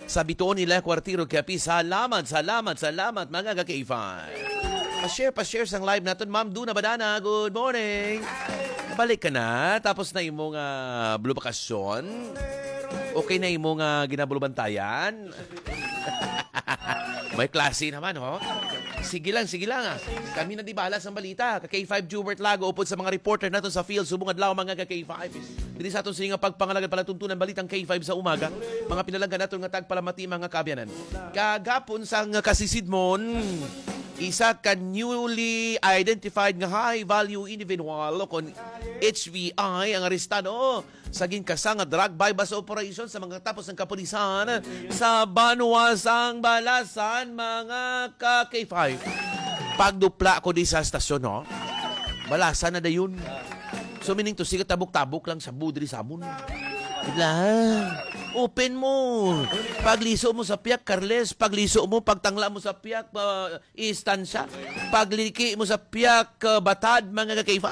sa bituon nila kwartiro kapi. Salamat mga ka-K5. Pa-share sang live natin. Ma'am Duna Badana, good morning. Balik ka na, tapos na imong blue bakasyon. Okay na imong ginabulubantayan. May klase naman, ho? Sige lang. Kami na di bahala sa balita. Ka-K5 Jubert Lago, upod sa mga reporter natin sa field. Subong adlaw mga ka-K5. Dili sa aton sininga pagpangalagan palatuntunan balitang K5 sa umaga. Mga pinalanggan natin nga tagpalamati mga kabyanan. Kagapon sang kasisidmon, isa ka newly identified nga high-value individual o kon HVI ang arestado sa ginkasang drug bypass operation sa mga tapos ng kapulisan sa Banwasang Balasan, mga ka-K5. Pagdupla ko di sa stasyon, no? Balasan na dayon. So meaning to, sigat tabok-tabok lang sa budri sabon. Lang. Open mo. Pagliso mo sa piyak, Carles. Pagliso mo, pagtangla mo sa piyak, istansya. Pagliki mo sa piyak, batad, mga ka-K5.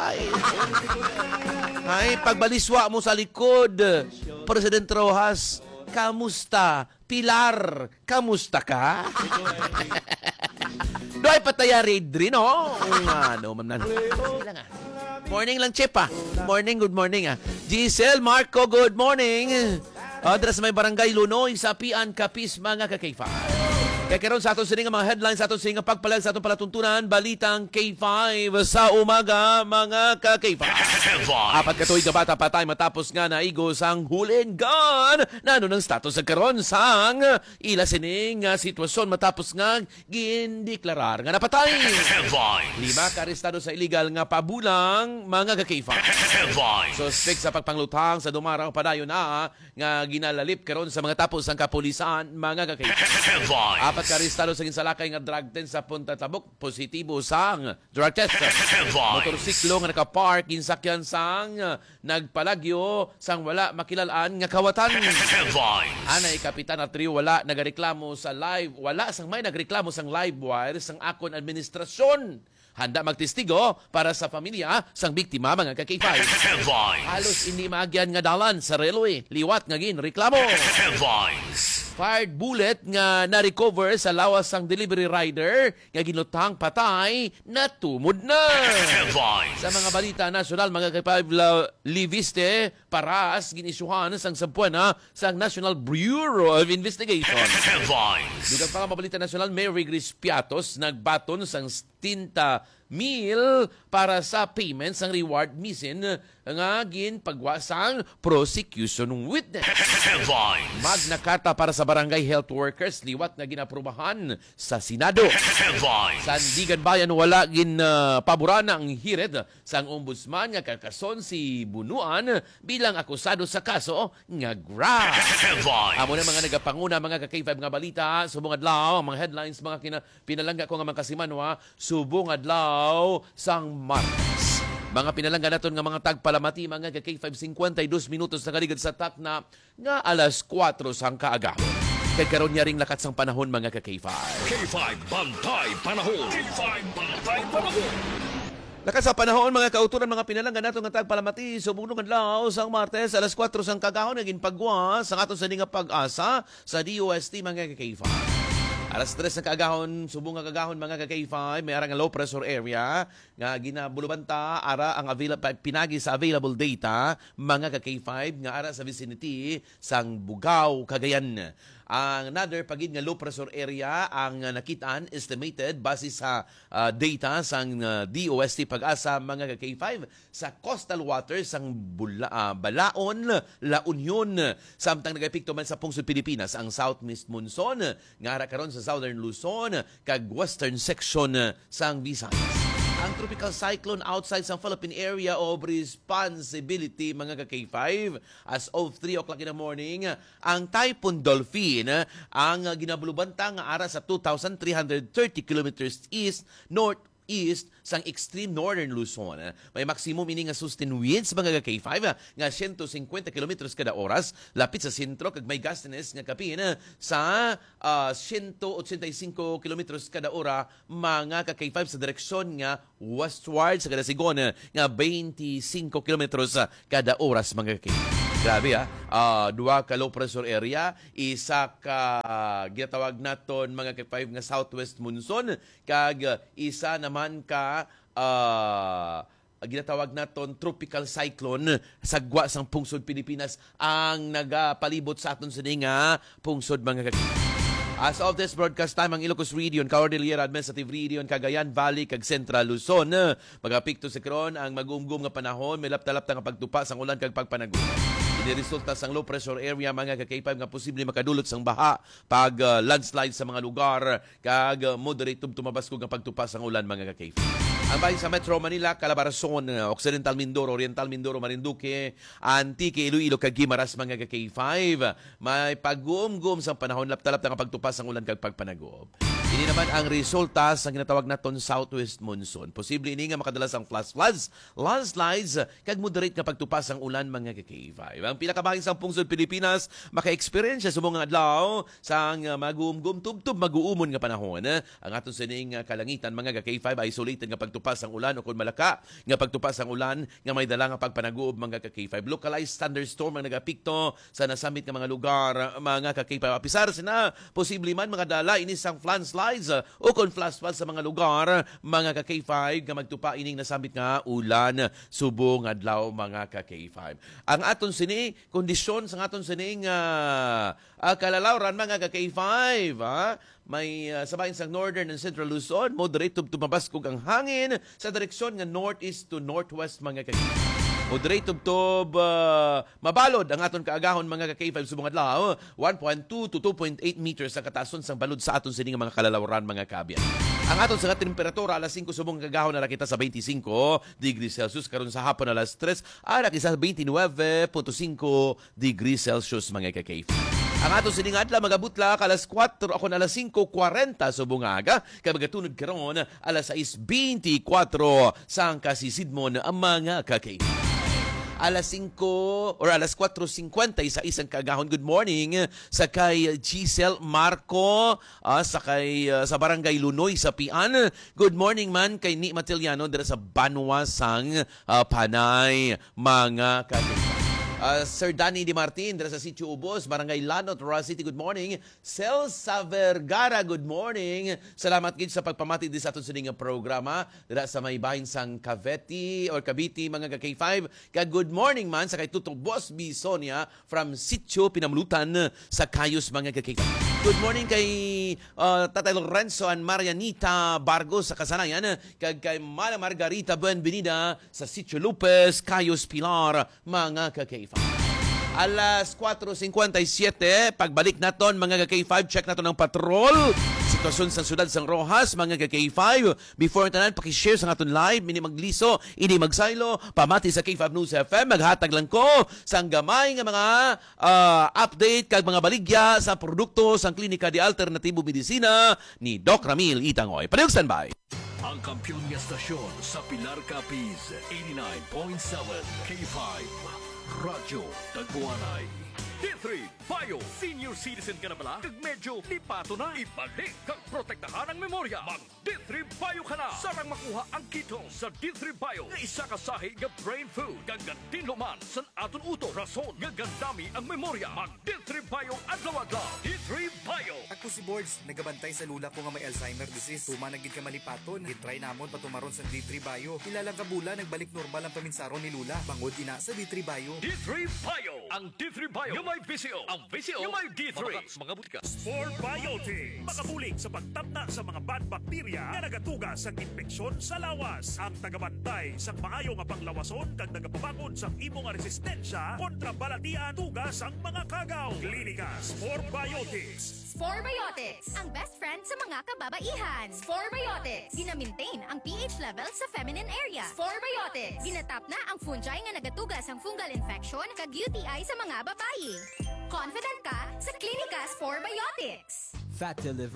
Ay, pagbaliswa mo sa likod, President Rojas, kamusta? Pilar, kamusta ka? Do'y pataya Raidri, no? Ano, ma'am nan. Sige lang, Morning lang, Chip, Morning, good morning, Giselle, Marco, good morning. Address may barangay Lunoy sa Pian, Capiz, mga ka-K5. Kaya karon sa aton sining mga headlines, sa aton sining pagpalag sa aton palatuntunan, balitang K5 sa umaga, mga ka-K5. Apat katuig ka bata patay matapos nga naigos ang huling gun. Nano ng status sa karon sang ila sining sitwasyon matapos nga gindeklarar nga napatay. 5 ka-arestado sa illegal nga pabulang, mga ka-K5. Suspect sa pagpanglutang sa dumaraw padayon na nga ginalalip karon sa mga tapos ang kapulisan, mga ka-K5. Apat ka-arestado sa ginsalakay nga drug test sa Punta Tabuk, positibo sang drug test. Motorsiklo nga nakapark ginsakyan sang nagpalagyo sang wala makilalaan nga kawatan. Anay kapitan at trio wala nagareklamo sa live, wala sang may nagreklamo sang live wire sang akon administrasyon. Handa magtestigo para sa pamilya sang biktima, mga ka-K5. Halos hindi maagyan nga dalan sa railway, liwat nga gin reklamo. Fired bullet nga na-recover sa lawas sang delivery rider nga ginutang patay na tumod na. Sa mga balita nasyonal, mga K5, Liviste Paras ginisyuhan sang sampuan sang National Bureau of Investigation. Dugang pa mabalita nasyonal, Mary Grace Piatos nagbaton sang 30,000 para sa payments ng reward mission nga ginpagwasang prosecution witness. Magna Carta para sa barangay health workers liwat nga ginaprubahan sa Senado. Sandigan Bayan wala paboran ang hired sang ombudsman nga kakason si Bunuan bilang akusado sa kaso nga graft. Amo na mga nagapanguna, mga ka-K5 nga balita subong adlaw ang mga headlines, mga pinalangga ko nga mga kasimanwa subong adlaw sang Martes. Mga pinalangga naton nga mga tagpalamati, mga ka-K5, 52 minutos na kaligid sa takna nga alas 4 sang kaaga. Kay karon niya ring lakat sang panahon, mga ka-K5. K5 Bantay Panahon. K5 Bantay Panahon. Lakat sa panahon, mga kauturan, mga pinalangga naton nga tagpalamati subong adlaw sang Martes alas 4 sang kagahon naging pagwa sang aton sa nga pag-asa sa DOST, mga ka-K5. Alas 3 ng kaagahon, subong nga kagahon, mga ka-K5, may arang low pressure area nga ginabulubanta ara ang pinagi sa available data, mga ka-K5 nga ara sa vicinity sang Bugao, Cagayan. Ang another pagid nga low pressure area ang nakitaan estimated base sa data sang DOST Pag-asa, mga ka-K5, sa coastal waters sang Balaon, La Union, samtang nagapikto man sa pungsod Pilipinas ang southwest monsoon nga ara karon sa southern Luzon kag western section sang Visayas. Ang tropical cyclone outside sa Philippine area of responsibility, mga ka-K5, as of 3 o'clock in the morning, ang Typhoon Dolphin ang ginabulubanta nga ara sa 2,330 kilometers east-northeast sang extreme northern Luzon. May maximum ini nga sustained winds, mga ka-K5, nga 150 kilometers kada oras lapit sa sentro, kag may gustiness nga kapin sa 185 kilometers kada ora, mga ka-K5, sa direksyon nga westward sa Kadasigon nga 25 kilometers kada oras, mga ka-K5. Grabe duwa ka low pressure area, isa ka ginatawag naton mga K5 nga southwest monsoon, kag isa naman ka ginatawag naton tropical cyclone sagwa sang pungsod Pilipinas ang nagapalibot sa aton sa nga pungsod mga As of this broadcast time, ang Ilocos Region, Cordillera Administrative Region, Cagayan Valley, kag Central Luzon. Magapikto sa karon ang mag-umgum nga panahon, may lapta-lapta nga pagtupa sang ulan kag pagpanago. Iniresulta sang low pressure area mga ka-K5 nga posible makadulot sang baha pag landslide sa mga lugar kag moderate tumabas kog nga pagtupa sang ulan mga ka-K5. Ang bahin sa Metro Manila, Calabarzon, Occidental Mindoro, Oriental Mindoro, Marinduque, Antique, Iloilo, kag Guimaras mga ka-K5. May pag-umgum sa panahon, lapta-lapta nga pagtupas ang ulan kag pagpanagob. Ini naman ang resulta sa ginatawag naton southwest monsoon. Posible ini nga makadalas ang flash floods, landslides, kag moderate nga pagtupas ang ulan mga ka-K5. Ang pinakabahing sang pungsod Pilipinas, maka-experience sa mga adlaw sa mag-uumgum tubtub mag-uumon nga panahon. Ang aton sining kalangitan mga ka-K5 isolated nga pagtupas ang ulan o kung malaka nga pagtupas ang ulan nga may dala nga pagpanaguob mga ka-K5. Localized thunderstorm ang nagapikto sa nasamit nga mga lugar mga ka-K5. Apisar sina posible man mga dala inis ang landslides o kung flash floods sa mga lugar mga ka-K5 nga magtupa ining nasamit nga ulan subong adlaw mga ka-K5. Ang aton sini kondisyon sa aton sining kalalawran mga ka-K5 may sabahin sa northern and central Luzon, moderate tumabas kog ang hangin sa direksyon nga northeast to northwest mga ka-K5. Moderate tubtob mabalod ang aton kaagahon mga ka-K5 subong adlaw 1.2 to 2.8 meters ang katason sang balod sa aton sining mga kalalawran mga kabyan. Ang aton sa temperatura alas 5 subong kaagahon na kita sa 25 degrees Celsius karon sa hapon alas 3 ara sa 29.5 degrees Celsius mga ka-K5. Ang ato sining adlaw magabutla alas 4 ako na alas 5:40 subong aga kay magatunod karon alas 6:24 sang kasisidmon ang mga ka-K5. Alas 5 or alas 4:50 sa isang kaagahon. Good morning sa kay Giselle Marco sa Barangay Lunoy sa Pian. Good morning man kay Ni Matiliano dira sa Banwa sang Panay mga ka-K5. Sir Danny Di Martin, dira sa Sitio Ubos, Barangay Lanot, Roa City, good morning. Celsa Vergara, good morning. Salamat gid sa pagpamati di sa aton sining programa dira sa may bahin sang Cavite or Cavite mga ka-K5. Kag good morning man sa kay Tuto Boss Bisonia from Sitio Pinamulutan sa Cayos mga ka-K5. Good morning kay Tatay Lorenzo and Marianita Bargos sa Kasanayan. Kag kay Mala Margarita Buenvenida sa Sitio Lopez, Cayos Pilar mga ka-K5. Alas 4:57, pagbalik naton mga ka-K5, check naton ang patrol. Sitwasyon sa syudad sang Rojas, mga ka-K5. Before tanan, pakishare sa aton live, mini magliso, ini magsaylo, pamati sa K5 News FM, maghatag lang ko sang gamay nga mga update kag mga baligya sa produkto sang Klinika de Alternatibo Medicina ni Doc Ramil Itangoy. Padayog standby. Ang kampiyon niya stasyon sa Pilar Capiz, 89.7 K5. Radyo Tagpuanay. D3 Bio. Senior citizen ka na bala? Kag medyo lipato na. Ibalik kag protektahan ang memorya. Mag D3 Bio ka na. Sarang makuha ang ketone sa D3 Bio. Nga isa ka sahig nga brain food. Kag gantinluman sa aton uto. Rason nga gandami ang memorya. Mag D3 Bio adlaw-adlaw. D3 Bio. Ako si Boards, nagabantay sa lula ko nga may Alzheimer disease. Tumanagid ka malipaton. Gitry namon patumaron sa D3 Bio. Ilang kabula nagbalik normal ang paminsaron ni lula. Bangod ina sa D3 Bio. D3 Bio. Ang D3 Bio yung may VCO. Ang VCO yung may D3. Mga butika. Sport Biotics. Makabulig sa pagtapna sa mga bad bacteria na nagatuga sa infeksyon sa lawas. Ang tagabantay sa maayo nga panglawason kag nagapabakod sa imong nga resistensya kontra balatian tugas ang mga kagaw. Klinika Sport Biotics. Sporebiotics, ang best friend sa mga kababaihan. Sporebiotics, gina-maintain ang pH level sa feminine area. Sporebiotics, ginatap na ang fungi nga nagatugas ang fungal infection kag UTI sa mga babayi. Confident ka sa Klinika Sporebiotics. Fat to liver,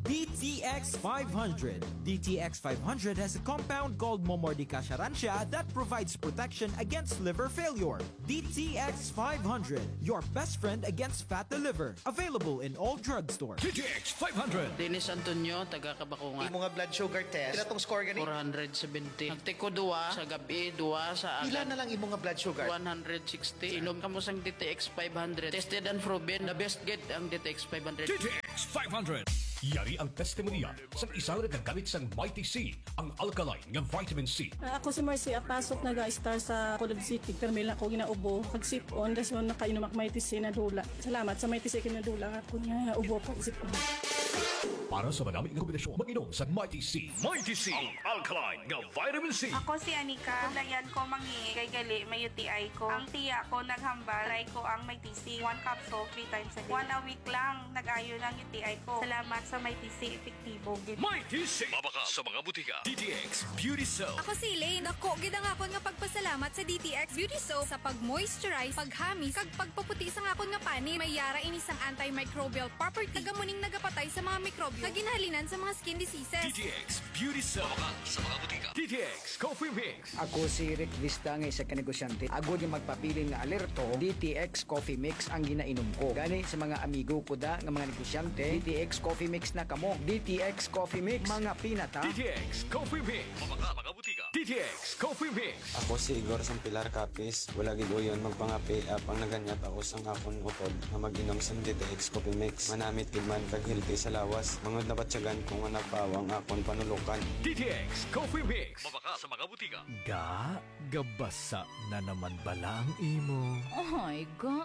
DTX 500. DTX 500 has a compound called Momordica Sharancia that provides protection against liver failure. DTX 500, your best friend against fat liver. Available in all drugstores. DTX 500. Dennis Antonio, taga Kabakungan. Imo nga blood sugar test, ilatong score gani? 470. Nagtiko duwa sa gabi, duwa sa Ila agad. na lang imo nga blood sugar? 160. Inom ka mo sang DTX 500. Tested and proven. The best get ang DTX 500. DTX 500. Yari ang testimonya sa isang nagagamit sang Mighty C, ang alkaline nga vitamin C. Ako si Marcy Apasok nag-star sa Colab City pero may lang ako ginaubo pag-sipon das mo nakainom ak Mighty C na dula. Salamat sa Mighty C kinadula ako nga ubo pag-sipon. Para sa manaming kombinasyon, mag-inom sa Mighty C. Mighty C, ang alkaline nga vitamin C. Ako si Anika. Layan ko mangi kay gali may UTI ko. Ang tiya ko naghambal. Try ko ang may TC. 1 capsule 3 times a day. 1 a week lang nag-ayo ng UTI ko. Salamat sa may TC. Epektibo. Mighty C. Mabaka sa mga butika. DTX Beauty Soap. Ako si Elaine. Dako gid ang akon nga pagpasalamat sa DTX Beauty Soap sa pag-moisturize, paghamis, kag pagpaputi sa akon nga pani. May yara ini sang antimicrobial property. Nagamuning nagapatay sa mga mikrobyo na ginahalinan sa mga skin diseases. DTX Beauty Soap. Mabaka sa mga butika. DTX Coffee Mix. Ako si Rick Vista nga isa ka negosyante. Ako yung magpapili nga alerto, DTX Coffee Mix ang ginainom ko. Gani sa mga amigo ko da nga mga negosyante, DTX Coffee Mix na kamo. DTX Coffee Mix, mga pinata. DTX Coffee Mix. Mabaka mga butika. DTX Coffee Mix. Ako si Igor Sampilar Capis. Wala gid uyon magpangapi apang naganyat ako sang akon utod na mag-inom sa DTX Coffee Mix. Manamit gid man kag healthy sa lawas. Mangod na batyagan kung nga nagpawang akon panulukan. DTX Coffee Mix. Mabaka sa mga butika. Gabasa na naman bala ang imo. Ay,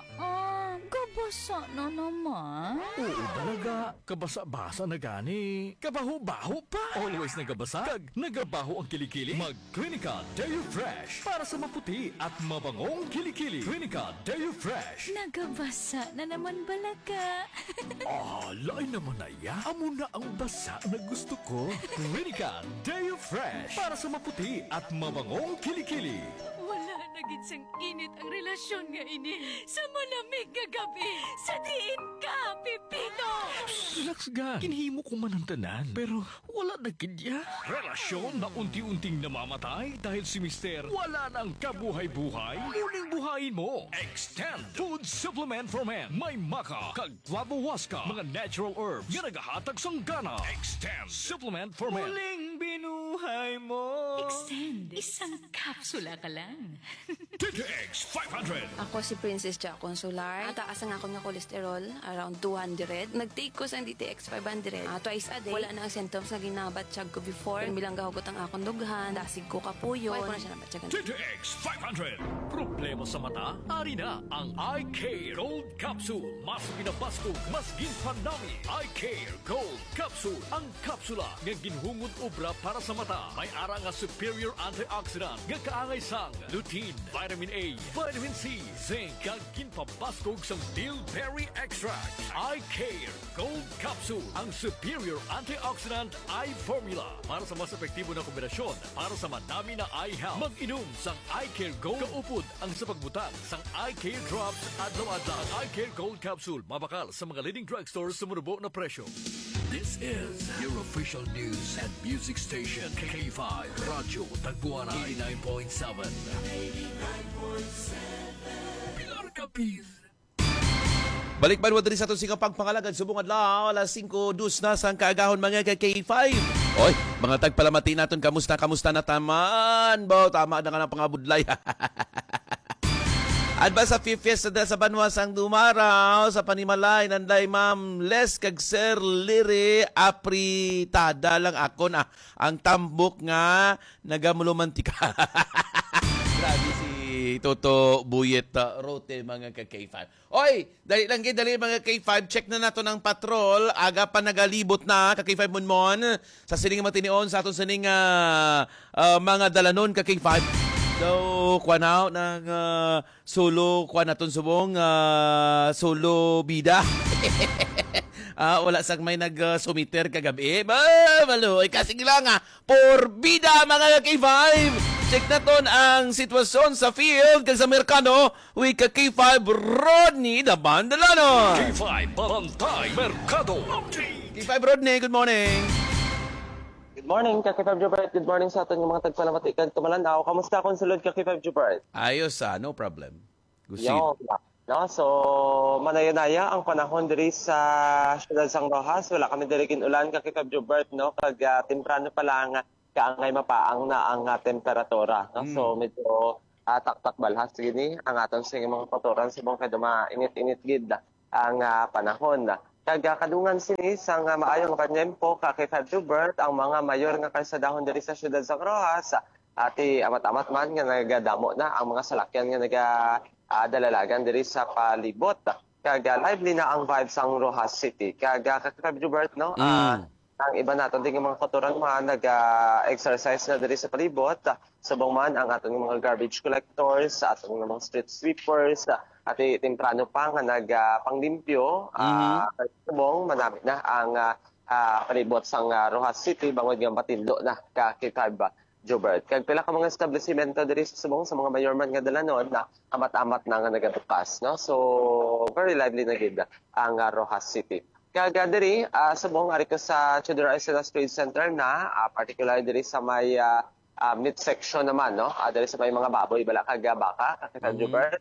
gabasa na naman. Oo talaga, kabasa-basa na gani. Kabaho-baho pa. Always nagabasa, kag nagabaho ang kilikili. Mag-Clinica Deo Fresh para sa maputi at mabangong kilikili. Clinica Deo Fresh. Nagabasa na naman balaga. Lain naman na ya. Amo na ang basa na gusto ko. Clinica Deo Fresh para sa maputi at mabangong kilikili. Wala na gid sang init ang relasyon nga ini sa malamig nga gabi. Sa diin ka, Pipino! Relax ga. Kinhimo ko man ang tanan. Pero wala na kidya. Relasyon na unti-unting namamatay dahil si Mister wala nang kabuhay-buhay. Muling buhayin mo. Extend Food Supplement for Men. May maka, kag wabuwaska, mga natural herbs nga nagahatag sang gana. Extend Supplement for Men. Muling binuhay mo. Extend. Isang kapsula ka lang. DTX 500. Ako si Princess Ja Consular. Taas ang ako nga cholesterol, around 200. Nag-take ko sa DTX 500. Twice a day. Wala na ang symptoms na ginabatsyag ko before. Bilang gahugot ang akong dughan, dasig ko kapuyo. Wala ko na siya nabatyagan. DTX 500. Problema sa mata? Ari na ang Eye Care Gold Capsule. Mas binabasco, mas ginpanami. Eye Care Gold Capsule. Ang kapsula nga ginhungod obra para sa mata. May ara nga superior antioxidant nga kaangay sang lutein, vitamin A, vitamin C, zinc, kag ginpabascog sang dillberry extract. Eye Care Gold Capsule. Ang superior antioxidant eye formula para sa mas epektibo na kombinasyon para sa madami na eye health. Mag-inom sang Eye Care Gold. Kaupod ang sa pagbutang sang Eye Care Drops adlaw-adlaw. Ang Eye Care Gold Capsule mabakal sa mga leading drugstores sa murubo na presyo. This is your official news and music station. K5 Radyo Tagbuanay 89.7. Pilar Capiz. Balik ba diri sa itong sikapang pangalagad subong adlaw alas 5:02 na sang kaagahon mga K5. Oy, mga tagpalamati naton kamusta na taman? Bo, tama na ka ng pangabudlay. Adba sa Fiesta sa Banwas ang dumaraw sa Panimalay nanday Ma'am Les kag Sir Liri apritada lang ako na ang tambok nga nagamulumantika. Grabe si Toto Buyet Rote mga ka-K5. Oy, dali mga K5, check na nato ng patrol. Aga pa nagalibot na ka-K5 Monmon sa sining matinion sa aton sining mga dalanon ka-K5. So, kuha na ng solo, kuha naton subong solo bida. Wala sang may nag-sumiter kagabi. Maluoy, kasi lang por bida mga K5. Check naton ang sitwasyon sa field kag sa merkado with K5 Rodney Dabandalano. K5 Barangay Mercado. K5 Rodney, good morning. Good morning, Kaki5 Jubert. Good morning sa aton mga tagpalamatikan tumalanaw. Kamusta akong sulod, Kaki5 Jubert? Ayos, no problem. Gusto. No, so manaya-naya ang panahon diri sa Ciudad San Rojas. Wala kami diri ulan, Kaki5 Jubert, no? Kag temprano pa lang kaangay mapaang na ang temperatura, no? So medyo taktak balhas gini ang aton sa mga paturan sa bang kaduma init-init gid ang panahon. Kag kadungan sini sang maayong kanyempo Kaki5 Jubert ang mga mayor nga kalsadahon diri sa Ciudad San Rojas. Ati amat-amat man nga nagadamo na ang mga salakyan nga dalalagan diri sa palibot. Kag lively na ang vibes sang Rojas City. Kag Kaki5 Jubert, no? Ang iba naton ding mga katuran man nag-exercise na diri sa palibot. Subong man ang aton mga garbage collectors, aton mga street sweepers, at temprano pa nga nagpanglimpyo. Subong manamit na ang palibot sang Rojas City bangod nga matindlo na Kaki5 Jubert. Kag pila ka mga establishmento diri sa subong sa mga mayorman nga dalanon na amat-amat na nga nagabukas, no? So very lively na gid ang Rojas City. Kag diri subong ari ko sa Tudor Island Trade Center na particular diri sa may midsection naman, no? Diri sa may mga baboy bala kag baka Kaki5 Jubert.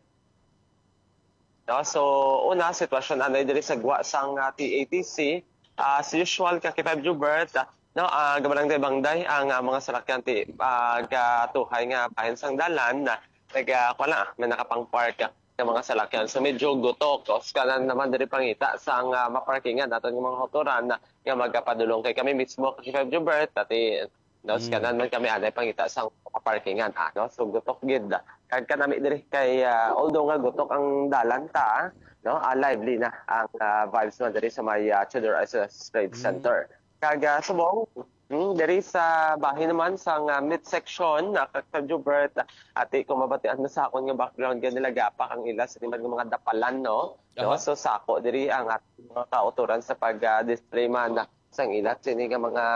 No, so una sitwasyon anay diri sa gwa sang TATC as usual Kaki5 Jubert, no, gamalang day bangday ang mga salakyan ti gatuhay nga bahin sang dalan na wala may nakapang park ng mga salakyan. So medyo gutok. Kanan naman diri pangita sa maparkingan naton yung mga hotoran na nga magkapadulong kay kami mismo Kaki5 Jubert ati no, kanan man kami anay pangita sa maparkingan. No? So gutok gid. Kag kanami diri kay although nga gutok ang dalan ta, no, lively na ang vibes na diri sa may Tudor Island Trade Center. Kag subong diri sa bahin naman sa midsection na Kaki5 Jubert ati kung mabatian mo sa akon nga background nga nila gapak ang ila sa timad nga mga dapalan, no? No, so sako diri ang ating mga kauturan sa pag-display man sang ilat sini nga mga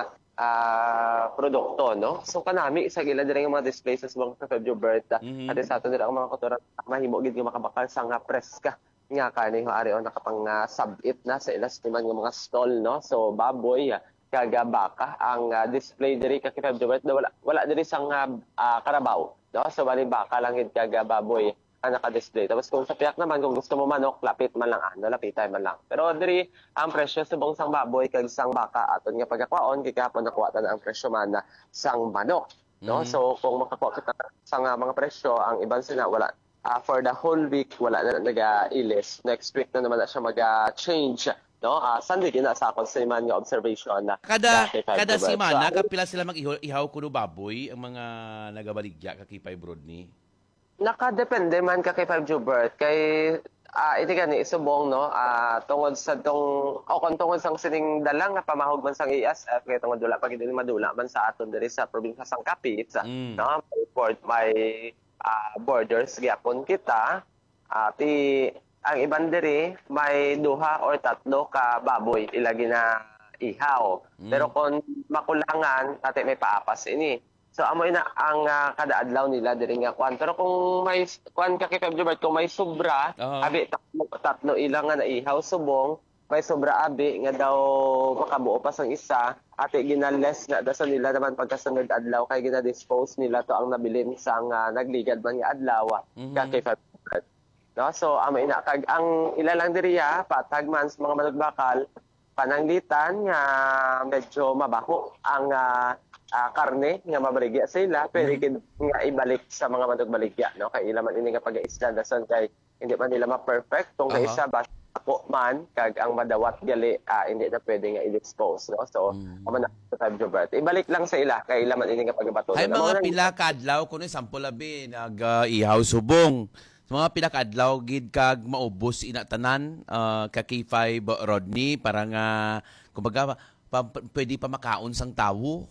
produkto, no? So kanami isa gila diri nga mga display sa mga Kaki5 Jubert ati sa aton diri ang mga kauturan mahimo gid nga makabakal sang preska nga kani ho ari on nakapang subit na sa ilas timad nga mga stall, no? So baboy kag baka ang display diri Kaki5 Jubert wala diri sang karabaw, no? So bali baka lang gid kag baboy ang naka-display. Tapos kung sa piyak naman kung gusto mo manok lapit man lang lapitay man lang. Pero diri ang presyo subong sang baboy kag sang baka aton nga pagkakwaon kay kapon nakuha ta na ang presyo man sang manok, no? So kung makakuha kita sang mga presyo ang iban sila wala for the whole week wala na naga-ilis. Next week na naman na siya mag-change, no? Sunday din sa akong sa iman nga observation na kada semana kapila sila mag-ihaw kuno baboy ang mga nagabaligya Kaki5 Rodney. Nakadepende man Kaki5 Jubert kay iti gani subong, no, tungod sa tungod sang sining dalang nga pamahog man sang ESF kay tungod dula pag dili madula man sa aton diri sa probinsya sang Capiz, no, may borders gyapon kita ati ang iban diri may 2 or 3 ka baboy ilagi na ihaw. Pero kung makulangan ati may paapas ini. So amoy na ang kada adlaw nila diri nga kwan. Pero kung may kwan Kaki5 Jubert kung may sobra abi 3 ilang nga naihaw subong may sobra abi nga daw makabuo pa sang isa ati ginales na da sa nila naman pagkasunod adlaw kay gina-dispose nila to ang nabilin sang nagligad man nga adlaw Kaki5 Jubert. No, so amay na kag ang ilalang diriya patag man sa mga manugbakal pananglitan nga medyo mabaho ang karne nga mabaligya sa ila pero nga ibalik sa mga manugbaligya, no? Kay ila man ini nga pag-isda dason kay hindi man nila ma-perfect tong isa basta ako man kag ang madawat gali hindi na pwede nga i-dispose, no? So amo na Kaki5 Jubert ibalik lang sa ila kay ila man ini nga pagabato. Ay mga pila ka adlaw kuno sample labi nag-ihaw subong. Mga pila ka adlaw gid kag maubos ina tanan Kaki5 Rodney para nga kumbaga pwede pa makaon sang tawo.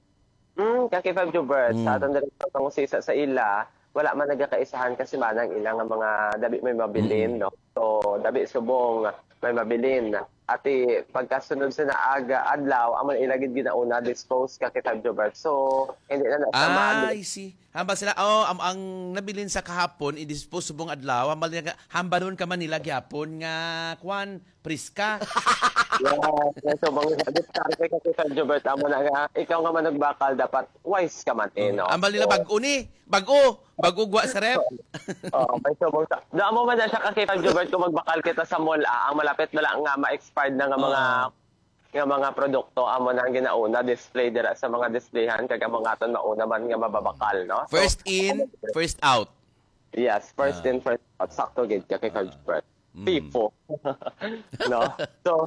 Kaki5 Jubert sa aton diri sa sa ila wala man nagakaisahan kasi manang ilang mga dabi may mabilin, no? So dabi subong may mabilin ati pagkasunod sa naaga adlaw amon ilagid ginauna dispose ka kay Jobert. So hindi na Ah, I see. Hamba sila, ang nabilin sa kahapon, i-dispose subong adlaw, hamba nun ka man nila gyapon nga, kwan, priska. Yeah, so mga discard kay kay Jobert amo na nga ikaw nga man nagbakal dapat wise ka man no. Hambal nila bago ni, bago gwa sa rep. Oo, may subong sa. Damo man na siya kay Jobert kung magbakal kita sa mall, ang malapit na lang nga ma-expired na nga mga produkto amo na ginauna display dira sa mga displayhan kag mga aton mauna man nga mababakal no. So, First in, first out. yes, first in first out sakto gid ka kay Jobert. Pipo. No. So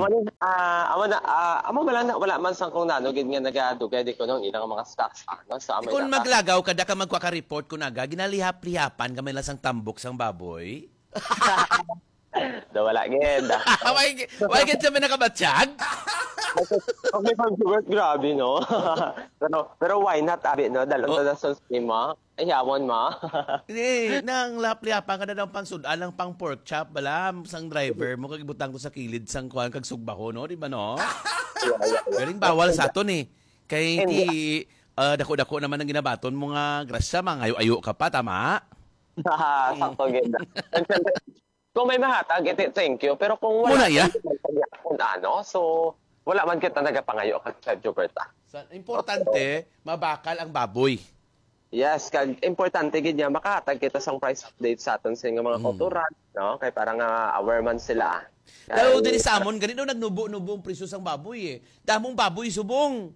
amo wala man sang kung nano gid nga nagadugay di ko nung ilang mga stocks no. So Kung maglagaw kada ka magwa ka report kun aga ginalihap-lihapan gamay lang sang tambok sang baboy. wala gid. Why gid sa nakabatsyag? Okay, Jobert, grabe, no? pero why not, abi, no? Dalon to sa sistema. Ayawon mo. Hindi, nang lap-liapan ka na ng pangsudan ng pang pork chop, bala, sang driver mo, kagibutang ko sa kilid, sang kuhan, kag sugba ko, no? Di ba, no? Galing bawal sa aton, eh. Kaya hindi, dako-dako naman ang ginabaton mo nga grasya, mga ayo-ayo ka pa, tama? Sakto, ganda. Kung may mahatag, thank you. Pero kung wala, kung ano, so, wala man kita nagapangayo kag Jobert. Importante, mabakal ang baboy. Yes, kag importante gid niya makahatag kita sang price update sa aton sa mga kulturan, no? Kay parang aware man sila. Daw diri sa amon ganito nagnubo-nubo ang presyo sang baboy eh. Damong baboy subong.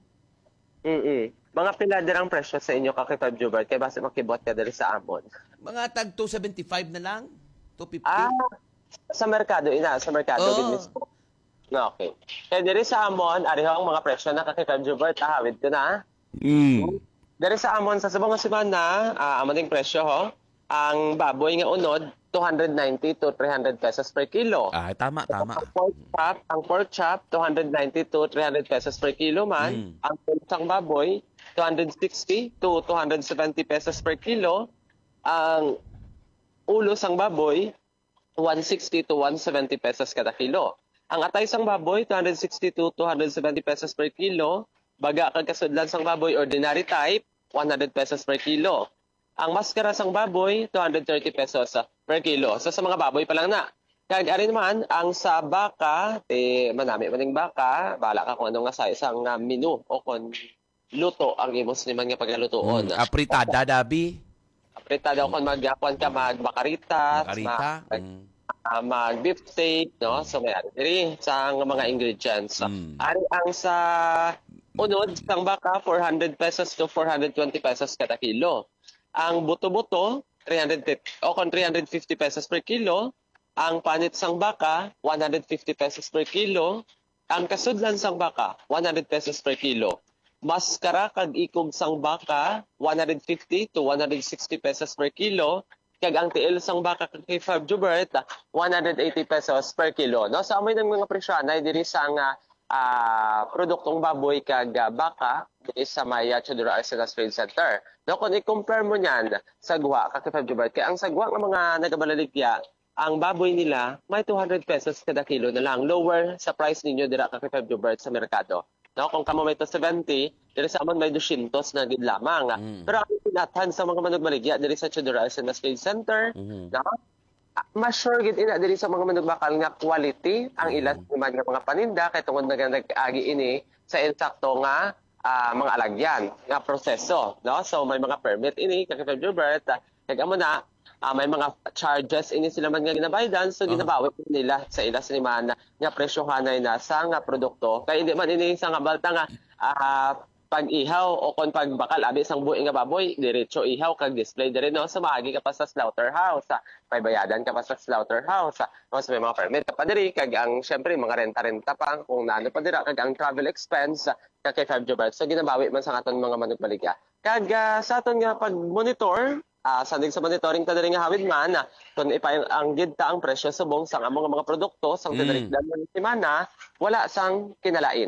Mga pila dirang presyo sa inyo kay Jobert kay base makibot ka diri sa amon. Mga tag 275 na lang. 250. Sa merkado gid mismo. Okay. Kaya diri sa amon, ari ang mga presyo na kay Jobert, hawid ko na. Diri sa amon sa subong semana, amon ding presyo ho. Ang baboy nga unod 290 to 300 pesos per kilo. Tama. Ang pork chop 290 to 300 pesos per kilo man. Ang punsang baboy 260 to 270 pesos per kilo. Ang ulo sang baboy 160 to 170 pesos kada kilo. Ang atay sang baboy 260 to 270 pesos per kilo. Baga kag kasudlan sang baboy ordinary type 100 pesos per kilo. Ang maskara sang baboy 230 pesos per kilo. So sa mga baboy pa lang na. Kag ari naman ang sa baka, manami maning baka, bahala ka kung ano nga sa isang menu o kung luto ang imos ni man nga paglutoon. Apritada dabi. Apritada kung magyakuan ka magbakarita, mag beef steak, no? So may ari sa mga ingredients. Ari ang sa unod sang baka 400 pesos to 420 pesos kada kilo. Ang buto-buto 350 o kon 350 pesos per kilo. Ang panit sang baka 150 pesos per kilo. Ang kasudlan sang baka 100 pesos per kilo. Maskara kag ikog sang baka 150 to 160 pesos per kilo. Kag ang tiil sang baka kag kay Jobert 180 pesos per kilo. No, sa amoy ng mga presyo na diri sang produktong baboy kag baka diri sa may Chodora Arsenal Trade Center. No, kung i-compare mo niyan sa sagwa kag kay Jobert, kay ang sagwa ng mga nagabalaligya, ang baboy nila may 200 pesos kada kilo na lang, lower sa price ninyo dira kay Jobert sa merkado. No, kung kamo may 270, diri sa amon may 200 na gid lamang. Pero ang tinathan sa mga manugbaligya diri sa Chodora Arsenal Trade Center, no? Mas sure gid ina diri sa mga manugbakal nga quality ang ilas naman nga mga paninda kay tungod nag-agi ini sa insakto nga mga alagyan nga proseso, no? So may mga permit ini kay Jobert, kag amo na may mga charges ini sila man nga ginabaydan, so ginabawi nila sa ilas ni man nga presyohanay na sa nga produkto kay hindi man ini sa nga balta nga pag-ihaw o kon pagbakal abi sang buhi nga baboy diretso ihaw kag display diri no, so maagi ka pa sa slaughterhouse, may bayadan ka pa sa slaughterhouse, no, so may mga permit ka pa diri kag ang syempre mga renta-renta pa kung naano pa dira kag ang travel expense kag kay Jobert, so ginabawi man sa aton mga manugbaligya kag sa aton nga pag-monitor sandig sa monitoring ta diri nga hawid man kun ipay ang gid ta ang presyo subong sang among mga produkto sang diri semana wala sang kinalain.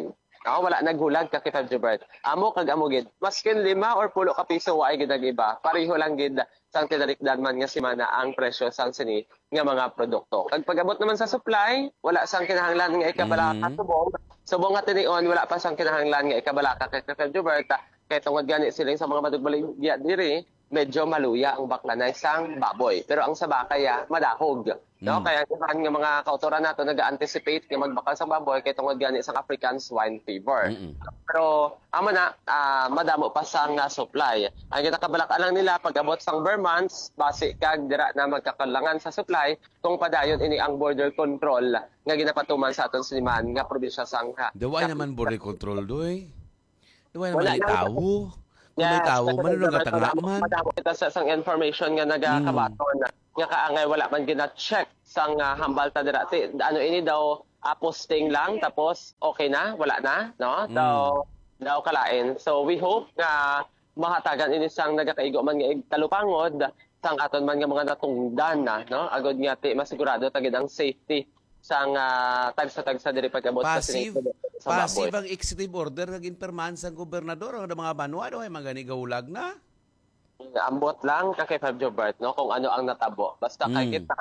Wala naghulag ka kay 5 Jubert. Amo kag amo gid. Maskin 5 or 10 ka piso waay gid iba. Pareho lang gid sang tinarikdan man nga semana ang presyo sang sini nga mga produkto. Kag pag-abot naman sa supply, wala sang kinahanglan nga ikabalaka subong. Subong nga tinion wala pa sang kinahanglan nga ikabalaka kay 5 Jubert. Kay tungod gani sila sa mga madugbaligya diri, medyo maluya ang baklanay sang baboy. Pero ang sa bakaya madahog. No, kaya nga mga kautoran nato nag-anticipate nga magbakal sa baboy kay tungod gani sang African swine fever. Pero amo na madamo pa sang supply. Ang kitakabalaka lang nila pag-abot sang bare months base kag dira na magkakalangan sa supply kung padayon ini ang border control nga ginapatuman sa aton siniman nga probinsya sang Daway naman border control doy. Daway naman tawo. Kung may tao, manunong man. Madamo kita sa sang information nga nagakabaton nga kaangay wala man gina-check sang hambal ta dira. Ano ini daw posting lang tapos okay na, wala na, no? Daw kalain. So we hope nga mahatagan ini sang nagakaigo man nga talupangod sang aton man nga mga natungdan na, no? Agod nga masigurado tagid ang safety sang tagsa-tagsa diri pag-abot sa Passive ang executive order naging perman sa gobernador o mga banwa ay magani gaulag na. Ambot lang kay 5 Jubert, no, kung ano ang natabo. Basta kay kita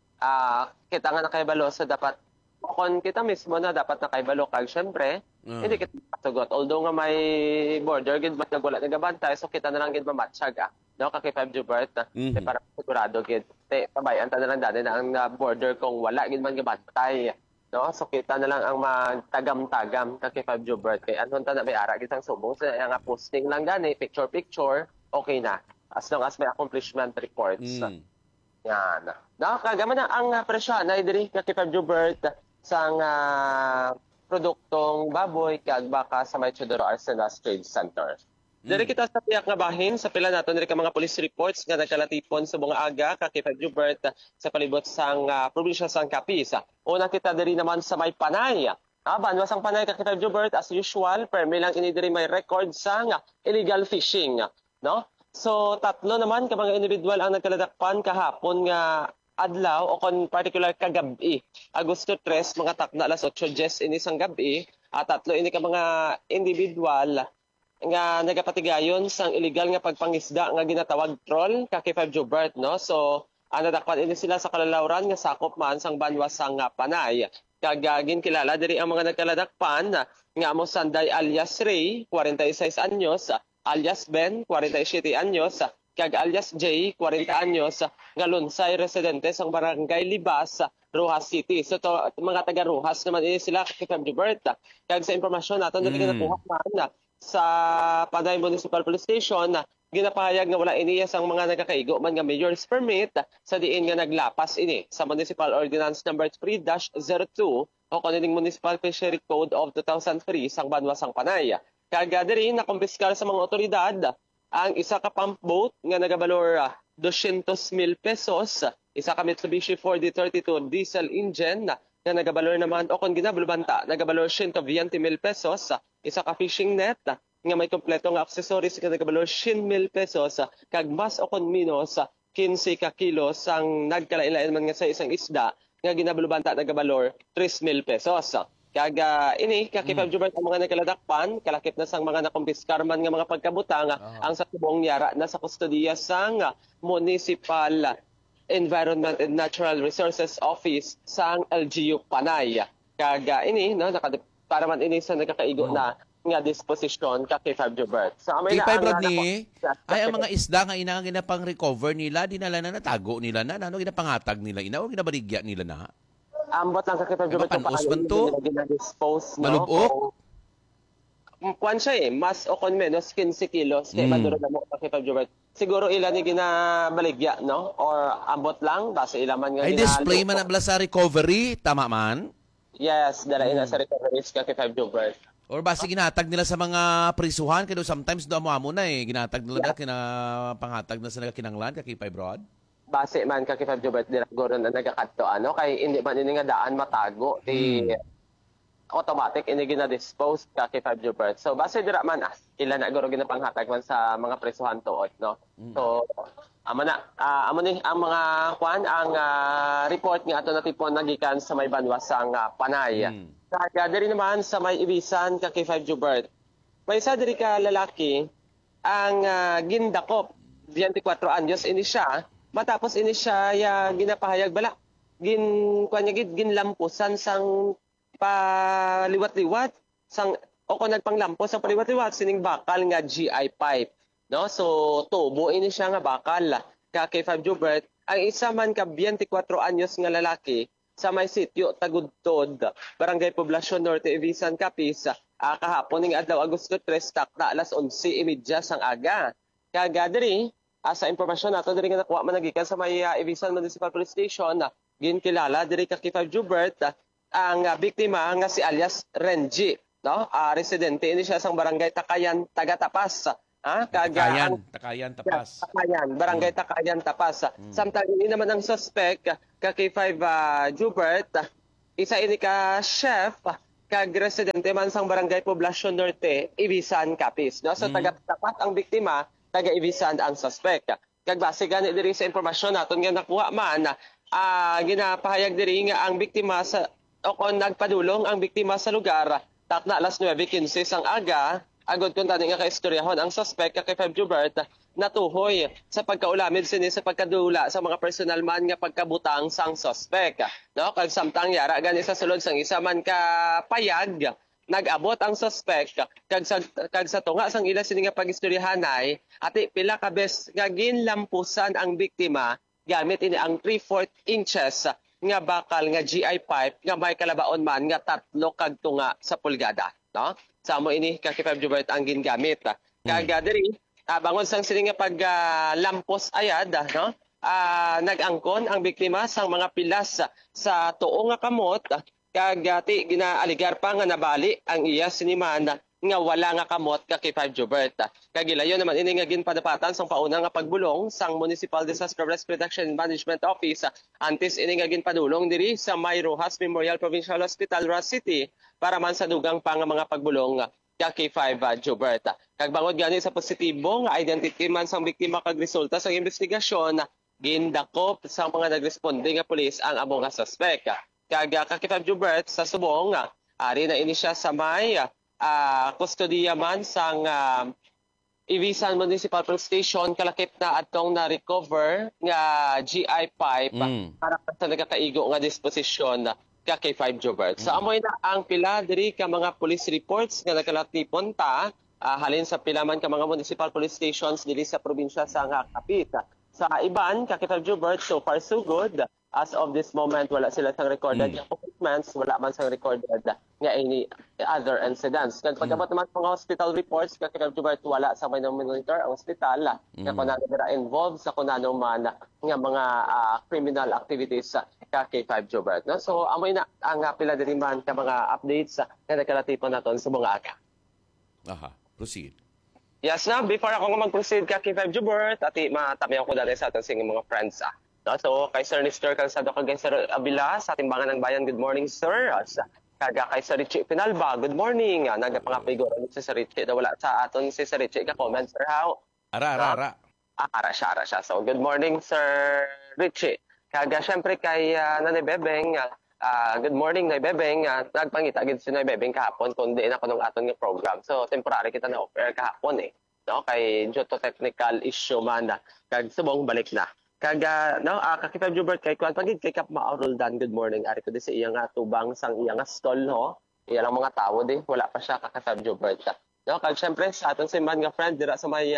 nga nakaibalo sa dapat kung kita mismo na dapat nakaibalo kag syempre hindi kita masugot. Although nga may border gid mas nagwala nagabantay so kita na lang gid mamatsyag no kay 5 Jubert para sigurado gid pabayan ta na lang dali na ang border kung wala gid man gabantay. No, so kita na lang ang magtagam-tagam kay 5 Jubert kay anhon ta na may ara gid sang subong sa nga posting lang gani picture okay na as long as may accomplishment reports. Yan. No, kagama na ang presyo na diri kay 5 Jubert sang produktong baboy kag baka sa may Teodoro Arsenas Trade Center. Diri kita sa tiyak nga bahin sa pila naton diri ka mga police reports nga nagkalatipon sa mga aga kay 5 Jubert sa palibot sang probinsya sang Capiz. Una kita diri naman sa may Panay. Banwa sang Panay kay 5 Jubert as usual, permi lang ini diri may record sang illegal fishing, no? So tatlo naman ka mga individual ang nagkaladakpan kahapon nga adlaw o kon particular kagabi. Agosto 3 mga takna alas 8:10 ini sang gabi at tatlo ini ka mga individual nga nagapatigayon sang illegal nga pagpangisda nga ginatawag troll kay 5 Jubert, no? So nadakpan ini sila sa kalalawran nga sakop man sang banwa sang Panay. Kagagin kilala diri ang mga nagkaladakpan nga amo Sanday alias Ray 46 anyos, alias Ben 47 anyos, kag alias J 40 anyos nga lunsay residente sang barangay Libas, Rojas City. So to mga taga Rojas naman ini sila kay 5 Jubert. Kag sa impormasyon naton diri nakuha man sa Panay Municipal Police Station ginapahayag nga wala iniya sang mga nagakaigo man nga mayor's permit sa diin nga naglapas ini sa Municipal Ordinance number 3-02 o kanilang Municipal Fishery Code of 2003 sang banwa sang Panay. Kaga diri nakumpiskar sa mga otoridad ang isa ka pump boat nga nagabalor 200,000 pesos, isa ka Mitsubishi 4D32 diesel engine nga nagabalor naman o kung ginabulbanta nagabalor 120,000 pesos, isa ka fishing net nga may kompleto nga accessories nga nagabalor 100,000 pesos kag mas o kon minus 15 ka kilo sang nagkalailain man nga sa isang isda nga ginabulbanta nagabalor 3,000 pesos. Kag ini kay 5 Jubert ang mga nagkaladakpan kalakip na sang mga nakumpiskar man nga mga pagkabutang ang sa tubong yara na sa kustodiya sang Municipal Environment and Natural Resources Office sang LGU Panay. Kag ini no para man ini sa nagkakaigo na nga disposisyon kay 5 Jubert. So amay na ay ang mga isda nga ina ginapang recover nila dinala na natago nila na ano ginapangatag nila ina o ginabaligya nila na. Ambot lang kay 5 Jubert kung paano gina-dispose, no? Malubok? Kwan siya mas o kon menos 15 kilos kay maduro na mo kay 5 Jubert. Siguro ilan ni ginabaligya, no? Or ambot lang base ilaman nga ay display man na sa recovery tama man? Yes, dala ina sa recoveries kay 5 Jubert. Or base ginatag nila sa mga prisuhan kaya sometimes do amo na ginatag nila pangatag na sa nagakinanglan kay 5 Rod. Base man kay 5 Jubert dira goro na nagakadto kay hindi man ini nga daan matago automatic ini gina-dispose kay 5 Jubert. So base dira man ilan na goro ginapanghatag man sa mga prisuhan tuod, no? So Amo ni ang mga report nga ato natipon nagikan sa may banwasang Panay. Kaya diri naman sa may Ibisan kay 5 Jubert. May isa diri ka lalaki ang gindakop 24 anyos ini siya matapos ini siya ginapahayag bala ginlampusan sang paliwat-liwat sang o kung nagpanglampos sa paliwat-liwat sining bakal nga GI pipe. No? So, tubo ini siya nga bakal ka kay 5 Jubert. Ang isa man ka 24 anyos nga lalaki sa may sityo Tagudtod, Barangay Poblacion Norte, Ibisan, Capiz, kahapon ng adlaw Agosto 3, takta alas 11:30 sang aga. Kagadri, sa impormasyon nato diri nga nakuha man nagikan sa may Ibisan Municipal Police Station, ginkilala diri ka kay 5 Jubert ang biktima nga si alias Renji, no? Residente ini siya sang Barangay Takayan, Taga-Tapas. Takayan, Tapas. Takayan, Barangay Takayan, Tapas. Samtang ini naman ang suspect kay 5 Jubert, isa ini ka chef kag residente man sang Barangay Poblacion Norte, Ibisan, Capiz. No? So taga-Tapas ang biktima, taga-Ibisan ang suspect. Kag base gani diri sa impormasyon naton nga nakuha man, ginapahayag diri nga ang biktima sa o kung nagpadulong ang biktima sa lugar, takna alas 9:15 sang aga. Agod kung tani nga kaistoryahan ang suspect kay 5 Jubert natuhoy sa pagkaulamid sini sa pagkadula sa mga personal man nga pagkabutang sang suspect. No, kag samtang yara gani sa sulod sang isa man ka payag nag-abot ang suspect kag sa tunga sang ila sini nga pagistoryahanay ati pila ka bes nga ginlampusan ang biktima gamit ini ang 3/4 inches nga bakal nga GI pipe nga may kalabaon man nga 3 kag tunga sa pulgada. No? Samo ini kay 5 Jubert ang gingamit. Kaga diri bangon sang sini nga paglampos ayad, no? Nag-angkon ang biktima sang mga pilas sa tuo nga kamot kag ti ginaaligar pa nga nabali ang iya siniman nga wala nga kamot kay 5 Jubert. Kagilayon naman ini nga ginpadapatan sang pauna nga pagbulong sang Municipal Disaster Risk Reduction and Management Office antes ini nga ginpadulong diri sa May Rojas Memorial Provincial Hospital, Rojas City para man sa dugang pa nga mga pagbulong kay 5 Jubert. Kag bangod gani sa positibo nga identity man sang biktima kag resulta sa investigasyon, gindakop sa mga nagresponde nga pulis ang amo nga suspect. Kag kay 5 Jubert sa subong ari na ini siya sa may kustodiya man sang Ibisan Municipal Police Station kalakip na atong na-recover nga GI pipe para sa nagkakaigo nga disposisyon kay 5 Jubert. Sa amoy na ang pila diri ka mga police reports nga nakalatipon ta halin sa pila man ka mga municipal police stations dili sa probinsya sa Capiz. Sa iban kay 5 Jubert, so far so good. As of this moment, wala sila sang recorded appointments, wala man sang recorded nga any other incidents. Kag pagkabot naman sa mga hospital reports, kay 5 Jubert, wala sa may monitor ang hospital nga kung ano nila involved sa kung ano man nga mga criminal activities kay 5 Jubert. No? So, amoy na ang pila diri man ka mga updates na nakalatipon naton sa mga aga. Aha, proceed. Yes na, before ako mag-proceed kay 5 Jubert, ati matamiyan ko dali sa aton sing mga friends. No? So, kay Sir Nestor Calzado, kay Sir Abila, sa Timbangan ng Bayan, good morning, sir. Kaga kay Sir Richie Pinalba, good morning. Nagapangapigor si Sir Richie, wala sa aton si Sir Richie, ka-comment, sir, how? Ara. Ara siya. So, good morning, Sir Richie. Kaga, syempre, kay Nanay Bebeng, good morning, Nanay Bebeng. Nagpangitagid si Nanay Bebeng kahapon, kundi na ko nung aton ng program. So, temporary kita na offer kahapon No? Kay due to technical issue man kag subong balik na. Kaga kay 5 Jubert kay kuan pagid kay Kap Mauroldan, good morning. Ari ko di sa iyang tubang sang iyang stall no. Iya lang mga tawo di wala pa siya kay 5 Jubert. No, kag syempre sa aton simbahan nga friend dira sa may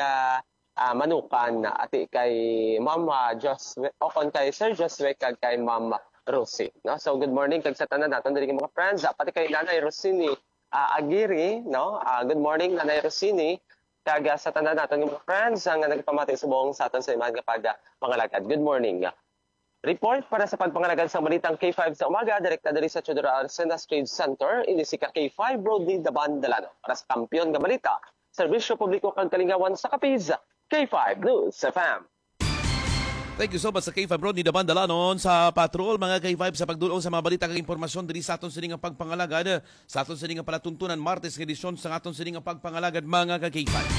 Manukan ati kay Mama Josue o kon kay Sir Josue kag kay Mama Rosie. No, so good morning kag sa tanan naton diri mga friends pati kay Nanay Rosini Agiri, no. Good morning Nanay Rosini. Kag sa tanan naton ng mga friends nga nagpamati subong sa aton sa iman kapag pangalagad. Good morning. Report para sa pagpangalagad sa balitang K5 sa umaga, direkta diri sa Chodora Arsenas Trade Center, ini si K5 Road ni Daban Dalano. Para sa kampiyon nga balita, serbisyo publiko kag kalingawan sa Capiz, K5 News FM. Thank you so much sa K5 Road ni Daban Dalanon sa patrol mga K5 sa pagdulong sa mga balita kag impormasyon diri sa aton sining pagpangalagad sa aton sining palatuntunan Martes nga edisyon sa aton sining pagpangalagad mga K5.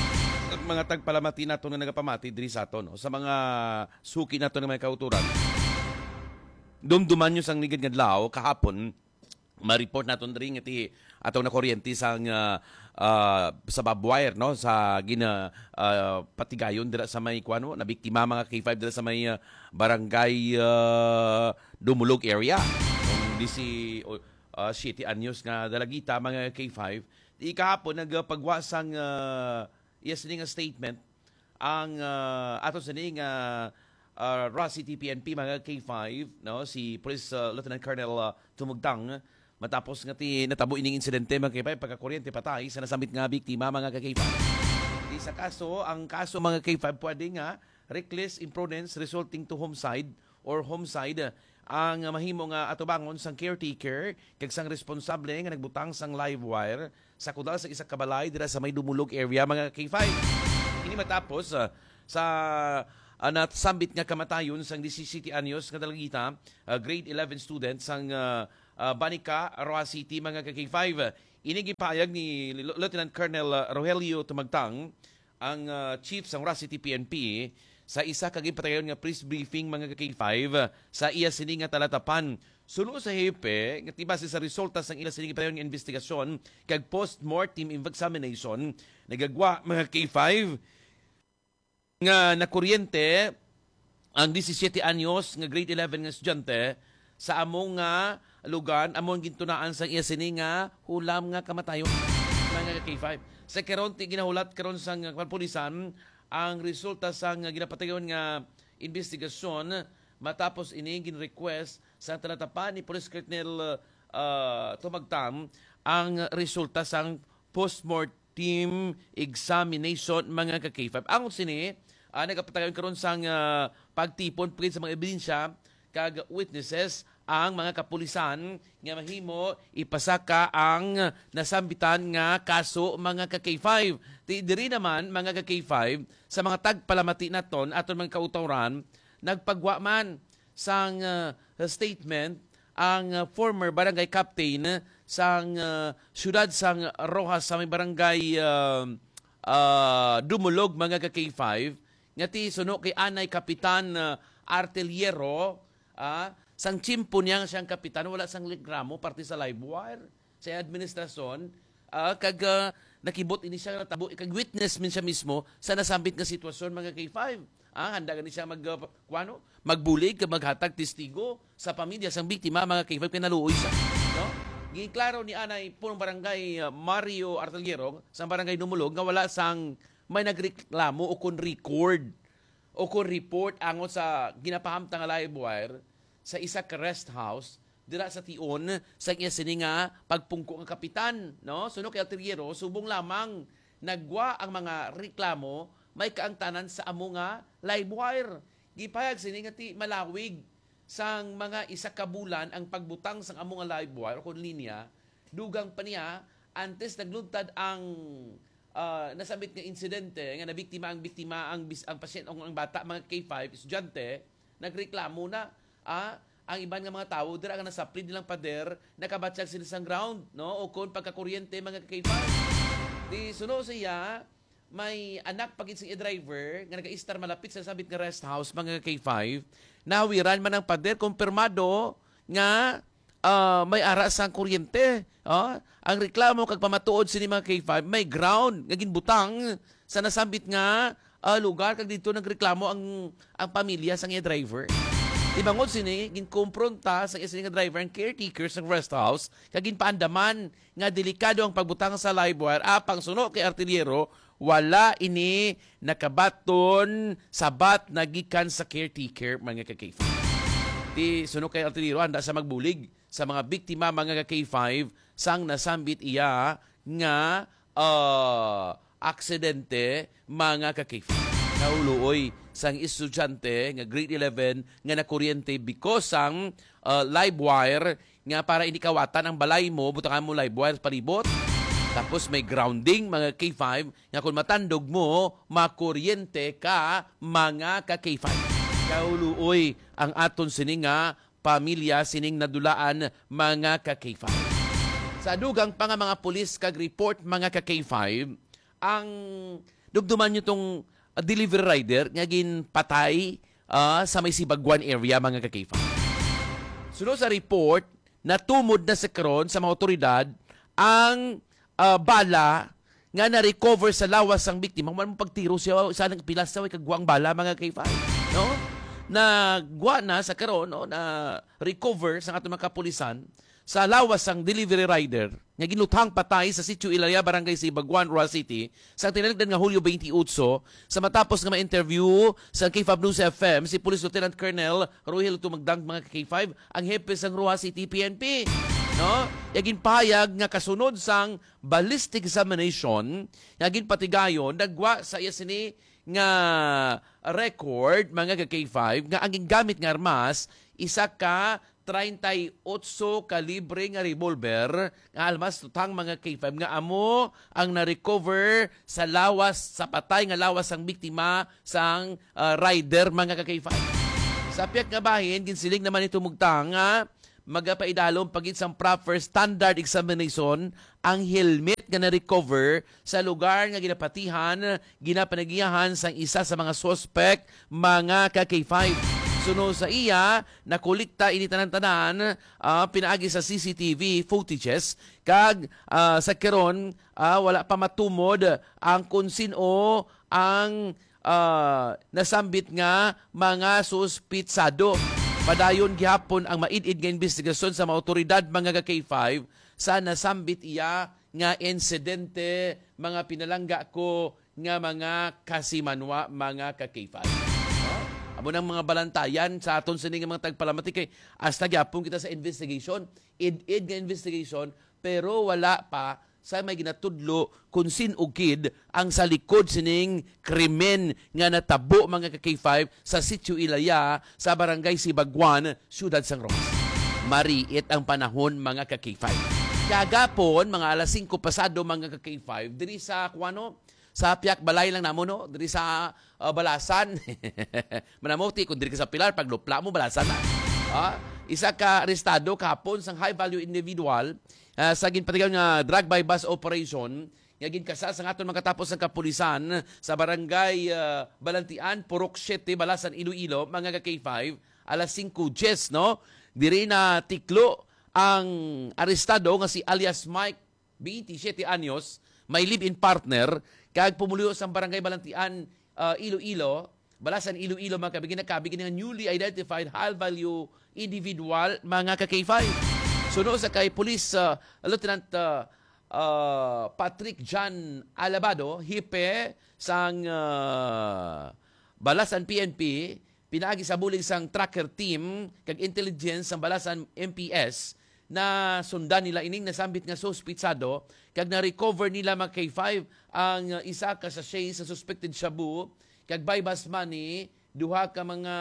mga tagpalamati nato nga nagapamati diri sa aton, no? Sa mga suki nato nga may kauturan. Dumduman nyo sang nigid nga adlaw kahapon, ma-report naton diri nga ti atong na kuryente sang sa barbed wire, no, sa patigayon dira sa may kuano na biktima mga K5 dira sa may barangay Dumulog area ng DC City Anyos nga dalagita mga K5. Di kahapon nagpagwa sang yes nga statement ang ato sa ning Ross City PNP mga K5, no, si Police Lieutenant Colonel Tumugtang matapos nga natabo ining insidente mga K5 pagkakuryente patay sa nasambit nga biktima mga K5. Di sa kaso, ang kaso mga K5 pwede nga reckless imprudence resulting to homicide or homicide ang mahimo nga atubangon sang caretaker kag sang responsable nga nagbutang sang live wire sa kudal sa isa ka balay dira sa may Dumulog area mga K5. Ini matapos sa nasambit nga kamatayon sang DC City Anyos nga dalagita grade 11 students sang Banica, Roa City mga K5. Ini gipahayag ni Lieutenant Colonel Rogelio Tumagtang ang chief sang Roa City PNP sa isa ka gipatayon nga press briefing mga K5 sa iya sini nga talatapan. Suno sa hepe nga tibase sa resulta sang ila sini gipatayon nga investigasyon kag post-mortem examination nagagwa mga K5 nga nakuryente ang 17 anyos nga grade 11 nga estudyante sa among nga lugar among gintunaan sang iya sini nga hulam nga kamatayon mga K5. Sa karon ti ginahulat karon sang pulisan ang resulta sang ginapatayon nga investigasyon matapos ini gin-request sa talatapan ni Police Colonel Tumagtam ang resulta sang post-mortem examination mga K5. Ang sini nagapatayon karon sang pagtipon sa mga ebidensya kag witnesses ang mga kapulisan nga mahimo ipasaka ang nasambitan nga kaso mga K5. Diri naman mga K5 sa mga tagpalamati naton aton mga kauturan nagpagwa man sang statement ang former barangay captain sang syudad sang Rojas sa may barangay Dumulog mga K5 nga ti suno kay anay kapitan Artillero sang chimpo niya siyang kapitan, wala sang reklamo parte sa live wire sa administrasyon kag nakibot ini siya natabo kag witness min siya mismo sa nasambit nga sitwasyon mga K5. Handa gani siya magbulig kag maghatag testigo sa pamilya sang biktima mga K5 kay naluoy siya, no? Giklaro ni anay punong barangay Mario Artillero sa barangay Dumulog nga wala sang may nagreklamo o kun record o kun report angon sa ginapahamtang nga live wire sa isa ka rest house dira sa Tion sa iya sini nga pagpungko nga kapitan, no? Suno kay Artillero subong lamang nagwa ang mga reklamo may kaangtanan sa amo nga live wire. Gipayag sini nga ti malawig sang mga isa ka bulan ang pagbutang sang amo nga live wire kun linya dugang pa niya antes naglugtad ang nasabit nga insidente nga nabiktima ang pasyente o ang bata mga K5 estudyante nagreklamo na ang iban nga mga tao dira nga nasapli nilang pader nakabatsyag sila sang ground, no, o kon pagkakuryente mga K5. Di suno siya may anak pagit sing driver nga naga-istar malapit sa sabit nga rest house mga K5 nawiran man ang pader kumpirmado nga may ara sang kuryente. Ang reklamo kag pamatuod sini mga K5 may ground nga ginbutang sa nasambit nga lugar kag dito nagreklamo ang pamilya sang driver. Ibangod sini ginkumpronta sa isa nga driver ang caretaker sa rest house kag ginpaandaman nga delikado ang pagbutang sa live wire apang suno kay Artillero wala ini nakabaton sabat nagikan sa caretaker mga K5. Di suno kay Artillero anda sa magbulig sa mga biktima mga K5 sang nasambit iya nga aksidente mga K5. Nauluoy sang estudyante nga grade 11 nga nakuryente because sang live wire nga para inikawatan ang balay mo butangan mo live wire palibot tapos may grounding mga K5 nga kung matandog mo makuryente ka mga K5. Kauluoy ang aton sining nga pamilya sining nadulaan mga K5. Sa dugang pa nga mga pulis kag report mga K5 ang dugduman nyo tong delivery rider nga ginpatay sa may Sibagwan area mga ka-K5. Sunod sa report, natumod na sa karon sa mga otoridad ang bala nga na-recover sa lawas ang biktima. Kung pagtiro siya, sana pilas sa kagwang bala mga K5. No? Nagwa na sa karon, no? Na recover sa atong mga kapulisan sa lawas ang delivery rider nga ginuthang patay sa Sitio Ilaya, Barangay Sibagwan, Roa City sa tinalagdan nga Hulyo 28 sa matapos nga ma-interview sa K5 News FM si Police Lieutenant Colonel Rohel Tumagdang mga K5 ang hepe sang Roa City PNP. No? Yagin pahayag nga kasunod sang ballistic examination yagin patigayon nagwa sa iya sini nga record mga K5 nga ang gingamit nga armas isa ka 38 kalibre nga revolver nga almas tutang mga K5 nga amo ang na-recover sa lawas sa patay nga lawas ang biktima sang rider mga K5. Sa piyak nga bahin ginsiling naman ito mugtang nga magapaidalom pagit sang proper standard examination ang helmet nga na-recover sa lugar nga ginapatihan ginapanagiyahan sang isa sa mga suspect mga K5. Sunod sa iya, nakulikta ini tanan-tanan pinaagi sa CCTV footages kag sa keron wala pa matumod ang kung sino ang nasambit nga mga suspitsado. Padayon gihapon ang maid-id nga investigasyon sa mga otoridad mga K5 sa nasambit iya nga insidente mga pinalangga ko nga mga kasimanwa mga K5. Amo ng mga balantayan sa aton sining mga tagpalamati kay hasta gyapon kita sa investigation, id nga investigation pero wala pa sa may ginatudlo kung sin-ugid ang sa likod sining krimen nga natabo mga K5 sa Sitio Ilaya sa Barangay Sibagwan, Siyudad San Roque. Mariit ang panahon mga K5. Kagapon mga alas 5 pasado mga K5 diri sa kuano sa Piak Balay lang namo no diri sa Balasan. Manamuti kung diri ka sa Pilar pag lupla mo Balasan na. Isa ka arestado kahapon sang high value individual sa ginpatigaw nga drug by bus operation nga ginkasa sa aton makatapos ang kapulisan sa Barangay Balantian, Purok 7, Balasan, Iloilo mga K5 alas 5:10 no. Diri na tiklo ang arestado nga si alias Mike 27 anyos may live-in partner kag pumuluyo sa Barangay Balantian, Iloilo, Balasan, Iloilo mga kabigin nga newly identified high value individual mga K5. Sunod sa kay Police Lieutenant Patrick John Alabado, hipe sang Balasan PNP, pinaagi sa bulig sang tracker team kag intelligence sang Balasan MPS na sundan nila ining nasambit nga suspitsado kag na-recover nila mga K5 ang isa ka sachet sa suspected shabu kag buy bus money duha ka mga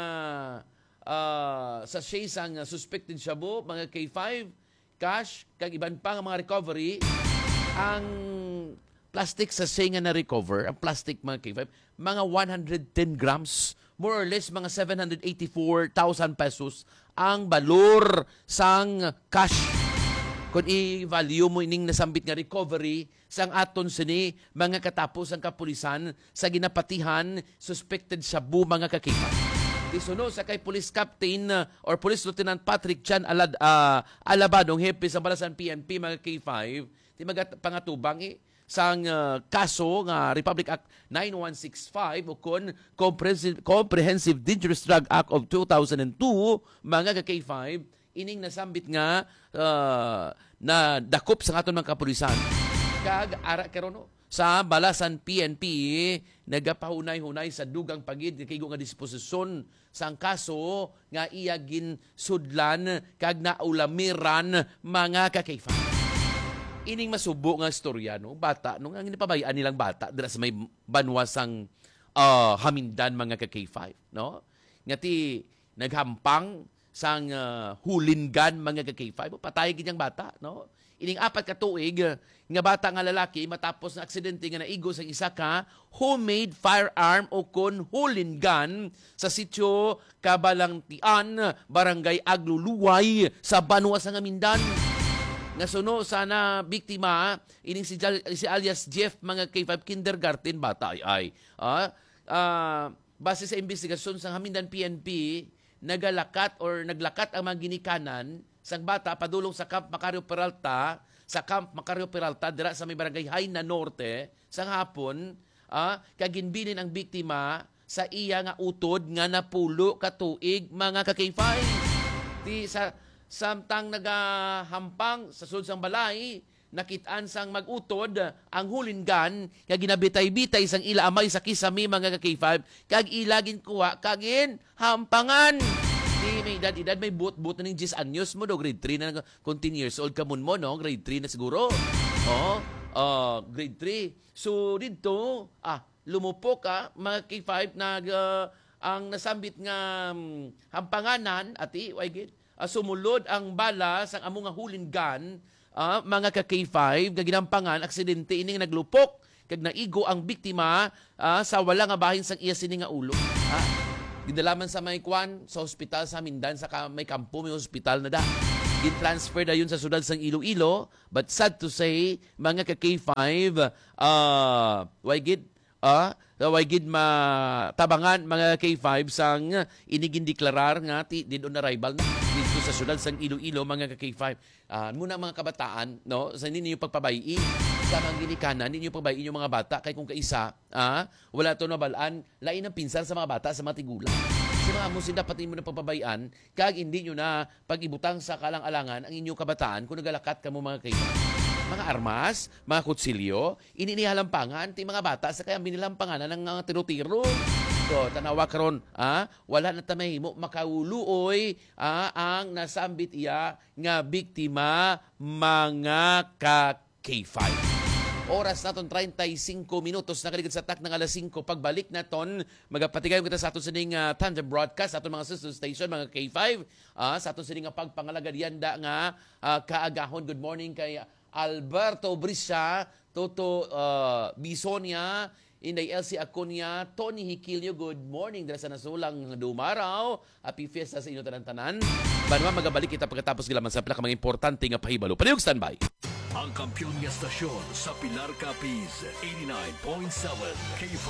sachet sang suspected shabu mga K5 cash kag iban pa nga mga recovery ang plastic sachet nga na-recover ang plastic mga K5 mga 110 grams more or less mga 784,000 pesos ang balor sang cash. Kung i-value mo ining nasambit nga recovery sang aton sini mga katapos ang kapulisan sa ginapatihan suspected shabu mga K5. Tisunod sa kay Police Captain or Police Lieutenant Patrick Chan Alabadong hepe sa Balasan PNP mga K5 ti pangatubang sang kaso nga Republic Act 9165 o kon Comprehensive Dangerous Drug Act of 2002 mga K5 ining nasambit nga na dakop sa aton mga kapulisan kag ara karon sa Balasan PNP nagapahunay-hunay sa dugang pagid kay nga disposisyon sang kaso nga iya gin sudlan kag naulamiran mga K5. Ining masubo nga istorya no bata no ang ginapabayaan nilang bata dira sa may banwasang Hamindan mga K5 no ngati naghampang sang hulingan mga K5 patay gid ang bata no ining 4 ka tuig nga bata nga lalaki matapos ng aksidente nga naigo sa isa ka homemade firearm o kon hulingan sa sitio Kabalangtian, Barangay Agluluway sa Banwas ng Hamindan. nga suno sana biktima ining si alias Jeff mga K5 kindergarten bata ay. Base sa investigasyon sa Hamindan PNP, naglakat ang mga ginikanan sang bata padulong sa Camp Macario Peralta dira sa may barangay Haina Norte sang hapon, kaginbinin ang biktima sa iya nga utod nga napulo ka tuig mga ka-K5. Samtang nagahampang sa sulod sang balay, nakitaan sang magutod ang hulingan nga ginabitay-bitay sang ila amay sa kisami mga ka-K5 kag ilagin kuha kagin hampangan. Di may edad may buot na ning 10 anyos mo do, grade 3 na kung 10 years old ka mo no, grade 3 na siguro. Grade 3. So dito lumupok ka mga K5 ang nasambit nga hampanganan ati waygid. Sumulod ang bala sa among nga hulingan, mga ka-K5 nga ginampangan aksidente ining naglupok kag naigo ang biktima sa wala nga bahin sang iya sini nga ulo. Gidalaman sa may kwan sa ospital sa Mindan sa may kampo may ospital na da. Gin-transfer na yun sa sudad sang Iloilo, but sad to say mga ka-K5 waygid matabangan mga K5 sang inigin deklarar nga dead on arrival na dito sa syudad sang Iloilo mga ka-K5. Muna mga kabataan, no, sa ninyo pagpabayi sa mga ginikanan, ninyo pagbayin yung mga bata kay kung kaisa, wala to nabalaan, lain ang pinsan sa mga bata sa mga tigulang. Sa mga musin dapat ninyo na pagpabayaan kag hindi nyo na pag-ibutang sa kalang-alangan ang inyong kabataan kung nagalakat ka mo mga K5. Mga armas, mga kutsilyo, ininihalampangan, ti mga bata sa kaya binilampanganan ng tiro-tiro. So, tanawa karon, wala na tamay mo makauluoy ang nasambit iya nga biktima mga ka-K5. Oras naton 35 minutos nakaligid sa tak ng alas 5. Pagbalik naton magapatigay kita sa aton sining tandem broadcast aton mga sister station mga K5 sa aton sining pagpangalagadianda nga kaagahon. Good morning kay Alberto Brisa, Toto Bisonia, Inday Elsie Acuña, Tony Hiquilio, good morning. Dala sa nasulang dumaraw. Happy fiesta sa inyo tanan-tanan. Banwa magabalik kita pagkatapos gilaman sa pila ka mga importante nga pahibalo. Palihog standby. Ang kampiyon niya stasyon sa Pilar Capiz, 89.7 K5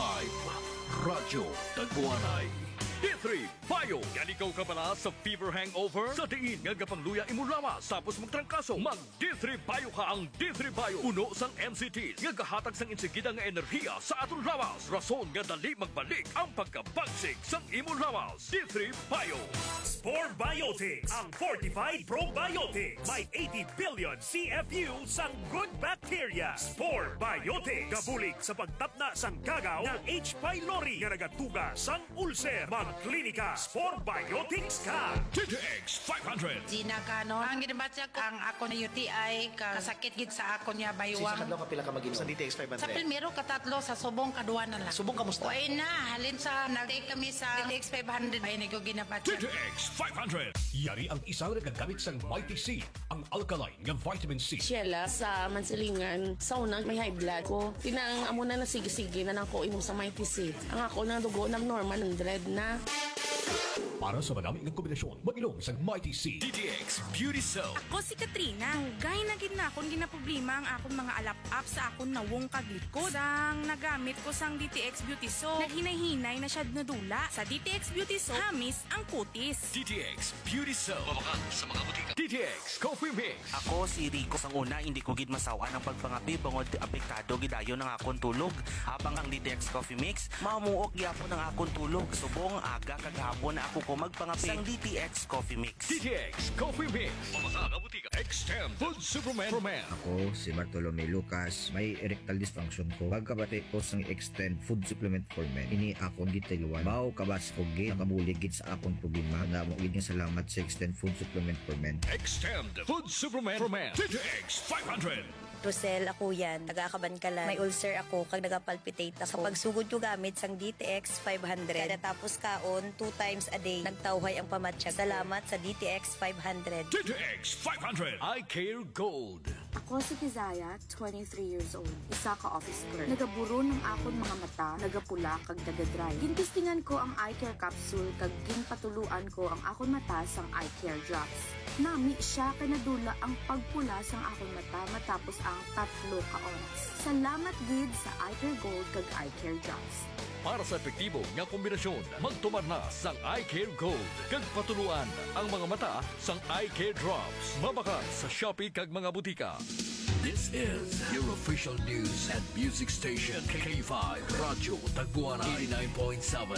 Radyo Tagwanay. D3 Bayo. Yan ikaw ka pala sa fever hangover? Sa diin nga gapangluya imo lawas tapos magtrangkaso. Mag D3 Bayo ka ang D3 Bayo. Uno sang MCT nga gahatag sang insigida nga enerhiya sa aton lawas. Rason nga dali magbalik ang pagkabagsik sang imo lawas. D3 Bayo. Spore Biotics, ang fortified probiotics. May 80 billion CFU sang good bacteria. Spore Biotics. Gabulig sa pagtapna sang gagaw ng H. pylori nga nagatuga sang ulcer. Klinika Spore Biotics ka. TTX 500. Gina Cano. Ang ginabatsa ko ang ako na UTI kasakit gid sa ako niya baywang. Sa kadlaw ka pila ka mag-inom sa DTX 500? Sa primero katatlo sa subong kaduwa na lang. Subong kamusta? Way na halin sa nag-take kami sa DTX 500 ay nako ginabatsa. TTX 500. Yari ang isang nagagamit sang Mighty C, ang alkaline nga vitamin C. Sheila sa Mansilingan, sauna may high blood ko. Tinang amo na sige-sige na nako inom sa Mighty C. Ang ako na dugo ng normal 100 na. Para sa madaming ng kombinasyon, mag-inom sa Mighty C. DTX Beauty Soap. Ako si Katrina. Gay na gid na akong ginaproblema ang akong mga alap-up sa akong nawong kaglikod. Sang nagamit ko sang DTX Beauty Soap, naghinay-hinay na siya nadula. Sa DTX Beauty Soap, hamis ang kutis. DTX Beauty Soap. Mabakan sa mga butika. DTX Coffee Mix. Ako si Rico. Sang una, hindi ko gid masawa ng pagpangapi bangod apektado gidayon ng akong tulog. Habang ang DTX Coffee Mix, mamuok gyapon ng akong tulog. Subong aga kagahapon na ako ko magpangapi sang DTX Coffee Mix. DTX Coffee Mix. Mabakan sa butika. Extend Food Superman. Ako si Bartolome Lucas. May erectile dysfunction ko. Pagkabati ko sang Extend Food Supplement for Men. Ini akong gitiluan. Bao kabas ko gid nakabulig gid sa akong problema. Na mo gid salamat sa Extend Food Supplement for Men. Extend Food Superman for Men. DTX 500. Rosel, ako yan. Taga-Kabankalan. May ulcer ako kag nagapalpitate ako. Sa pagsugod ko gamit sang DTX 500. Natapos kaon 2 times a day. Nagtawhay ang pamatsyag. Salamat sa DTX 500. DTX 500. I Care Gold. Ako si Kizaya, 23 years old. Isa ka office girl. Nagaburo ng akon mga mata, nagapula kag nagadry. Gintistingan ko ang eye care capsule kag ginpatuluan ko ang akon mata sang eye care drops. Nami siya kay nadula ang pagpula sang akon mata matapos ang 3 ka oras. Salamat gid sa eye care gold kag eye care drops. Para sa epektibo nga kombinasyon, magtumar na sang Eye Care Gold. Kag patuluan ang mga mata sang Eye Care Drops. Mabakas sa Shopee kag mga butika. This is your official news and music station, K5 Radyo Tagbuanay 89.7.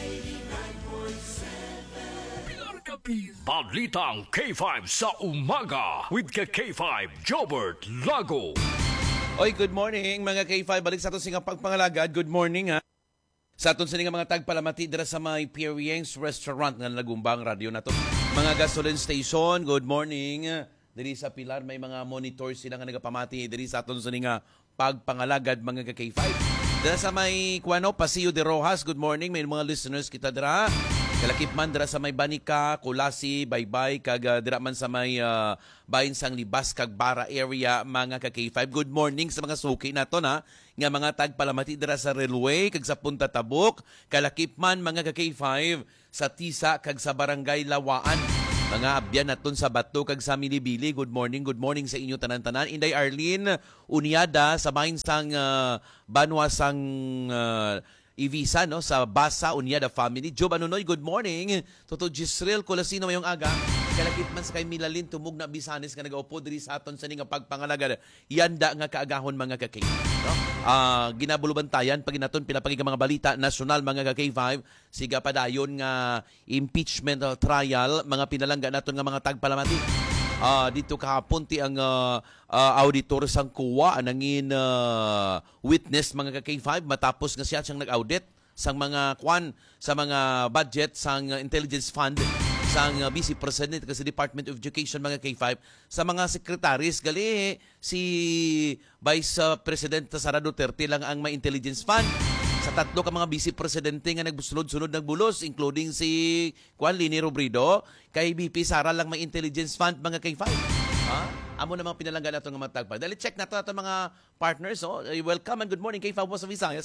Pilar Capiz. Balitang K5 sa umaga with K5 Jobert Lago. Oy, good morning mga K5. Balik sa ato singa pagpangalagad. Good morning ha. Sa aton sa mga tagpalamati dira sa may Pierre's Restaurant nga nagumbang radio na to. Mga gasoline station, good morning. Diri sa Pilar may mga monitors sila nga nagapamati diri sa aton sa pagpangalagad mga K5. Dira sa may Pasillo de Rojas, good morning. May mga listeners kita dira. Kalakip man dira sa may Banica, Kulasi, Baybay, kag dira man sa may bahin sang Libas kag Bara area mga K5. Good morning sa mga suki nato na nga mga tagpalamati dira sa Railway kag sa Punta Tabuk, kalakip man mga K5 sa Tisa kag sa Barangay Lawaan. Mga abyan naton sa Bato kag sa Milibili. Good morning sa inyo tanan-tanan. Inday Arlene Uniada sa bahin sang Banwa sang Ivisa no sa Basa Unyada family. Job Anunoy, good morning. Toto Gisrel Colasino mayong aga. Kalakit man sa kay Milalin tumog na Bisanes nga nagaupo diri sa aton sa nga pagpangalagad. Yanda nga kaagahon mga kakay. No? Ginabulubantayan pag inaton pinapagi mga balita nasyonal mga K5 siga padayon nga impeachment trial mga pinalangga naton nga mga tagpalamati. Dito kahapon ti ang auditor sang kuwa anangin witness mga K5 matapos nga siya siyang nag-audit sang mga sa mga budget sang intelligence fund sang Vice President kasi Department of Education mga K5 sa mga secretaries gali si Vice President Sara Duterte lang ang may intelligence fund. Sa 3 ka mga Vice Presidente nga nagsunod-sunod nagbulos including si Lini Robredo kay BP Sara lang may intelligence fund mga K5. Amo namang pinalanggan nato nga matagpag. Dali check nato ato mga partners. Welcome and good morning K5 Boss of Visayas.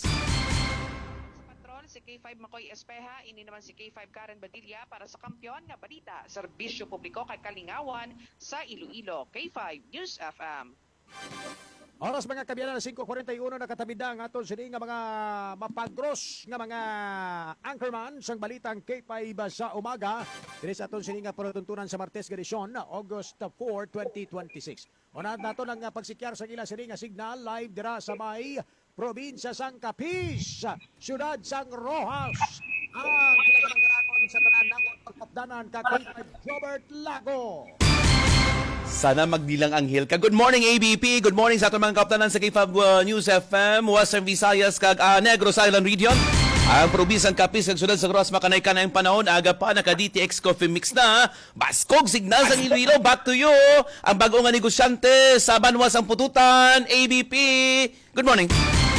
Si K5 Makoy Espeha, ini naman si K5 Karen Badilla para sa Kampiyon nga Balita, Serbisyo Publiko kay Kalingawan sa Iloilo. K5 News FM. Oras mga kabiyanan, 5:41 nakatabida ang aton sini nga mga mapagros nga mga anchorman sang balitang K5 sa umaga. Diri sa aton sini nga panatuntunan sa Martes edisyon August 4, 2026. Unahan nato ang pagsikyar sa ila sini nga signal live dira sa may probinsya sang Capiz, siyudad sang Rojas. Ang pinagkakarakon sa tanan ng pagpapdanan ka K5 Jobert Lago. Sana magdilang anghel ka. Good morning ABP. Good morning sa ating mga kaptanan sa K5 News FM, Western Visayas kag Negros Island Region. Ang probinsang Capiz kag siyudad sa Rojas makanay ka na yung panahon. Aga pa naka DTX Coffee Mix na. Baskog signal sa Iloilo. Back to you. Ang bagong negosyante sa Banwas ang Pututan. ABP. Good morning.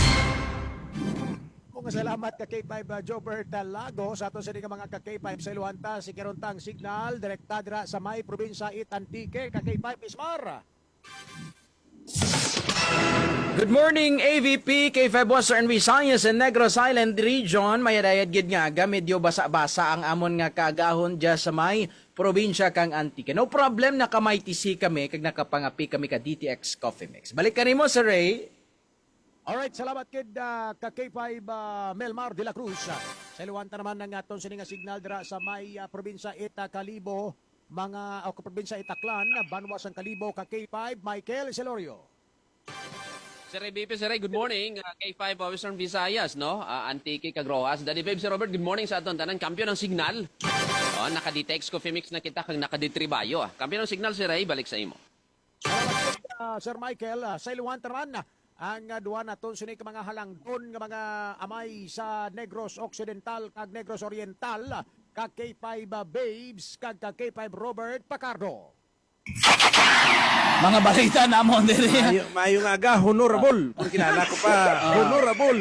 Salamat ka K5 Jobert Lago sa ato sa mga ka K5 sa Iluanta si Kerontang Signal direktadra sa may probinsya Itantique ka K5 Ismar. Good morning AVP K5 Western Visayas and Negros Island Region. Mayadayad gid nga aga medyo basa-basa ang amon nga kaagahon diya sa may probinsya kang Antique. No problem naka-MyTC kami kag nakapangapi kami ka DTX Coffee Mix. Balik kanimo Sir Ray. Alright, salamat kid ka K5 Melmar de la Cruz. Sa Iluanta naman ng aton sininga signal dira sa may probinsya Eta Calibo, mga probinsya Itaklan, Banwas ang Calibo ka K5 Michael Celorio. Sir BP, Sir Ray, good morning. K5 Western Visayas, no? Antique kag Rojas. Daddy Babe, Sir Robert, good morning sa aton tanan. Kampiyon ng signal. Naka-DTX Coffee Mix na kita kag naka-Ditribayo. Kampiyon ng signal, Sir Ray, balik sa imo. Salamat Sir Michael. Sa Iluanta naman, ang duwa naton sini ka mga halangdon nga mga amay sa Negros Occidental kag Negros Oriental kag K5 Babes kag K5 Robert Pacardo. Mga balita namon diri. Mayong aga, honorable. Kung kilala ko pa, honorable.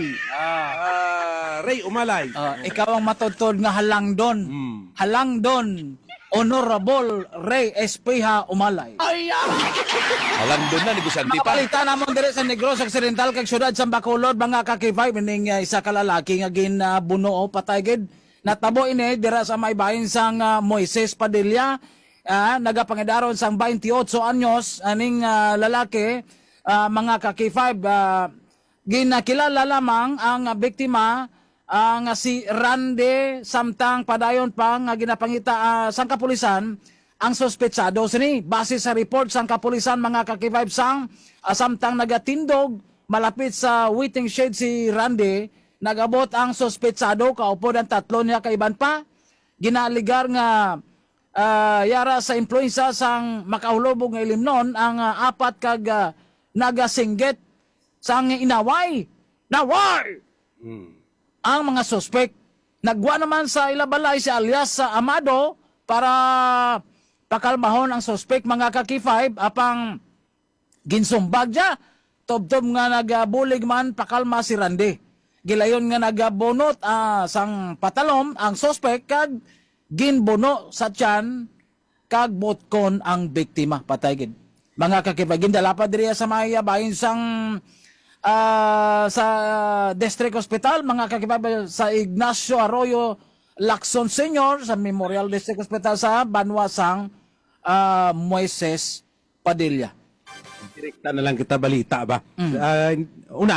Ray Umalay. Ikaw ang matutod nga halangdon. Halangdon. Honorable Ray Espeja Umalay. Alam doon na, negosyante pa. Mapalitan namon dire sa Negros Occidental kag syudad sa Bacolod mga kakifay meaning isa ka lalaki nga ginbuno patay gid. Natabo ini dira sa may bahin sang Moises Padilla, nagapangidaron sang 28 anyos aning lalaki, mga kakifay, ginakilala lamang ang biktima nga si Randy samtang padayon pa nga ginapangita sang kapulisan ang suspetsado sini base sa report sang kapulisan mga kakifay sang samtang nagatindog malapit sa waiting shed si Randy, nagabot ang suspetsado kaupo ng tatlo niya kaiban pa ginaligar nga yara sa influenza sang makahulubog nga ilimnon ang apat kag nagasinggit sang inaway ang mga suspect. Nagwa naman sa ilabalay si alias sa Amado para pakalmahon ang suspect mga kakifay apang ginsumbag siya. Tob-tob nga nagabulig man pakalma si Randy. Gilayon nga nagabunot sang patalom ang suspect kag ginbuno sa tiyan kag botkon ang biktima patay gid. Mga kakifay gindala pa diri sa may bahin sang sa District Hospital, mga kakibaba sa Ignacio Arroyo Lacson Sr. sa Memorial District Hospital sa Banwasang Moises Padilla. Direkta na lang kita balita ba? Una,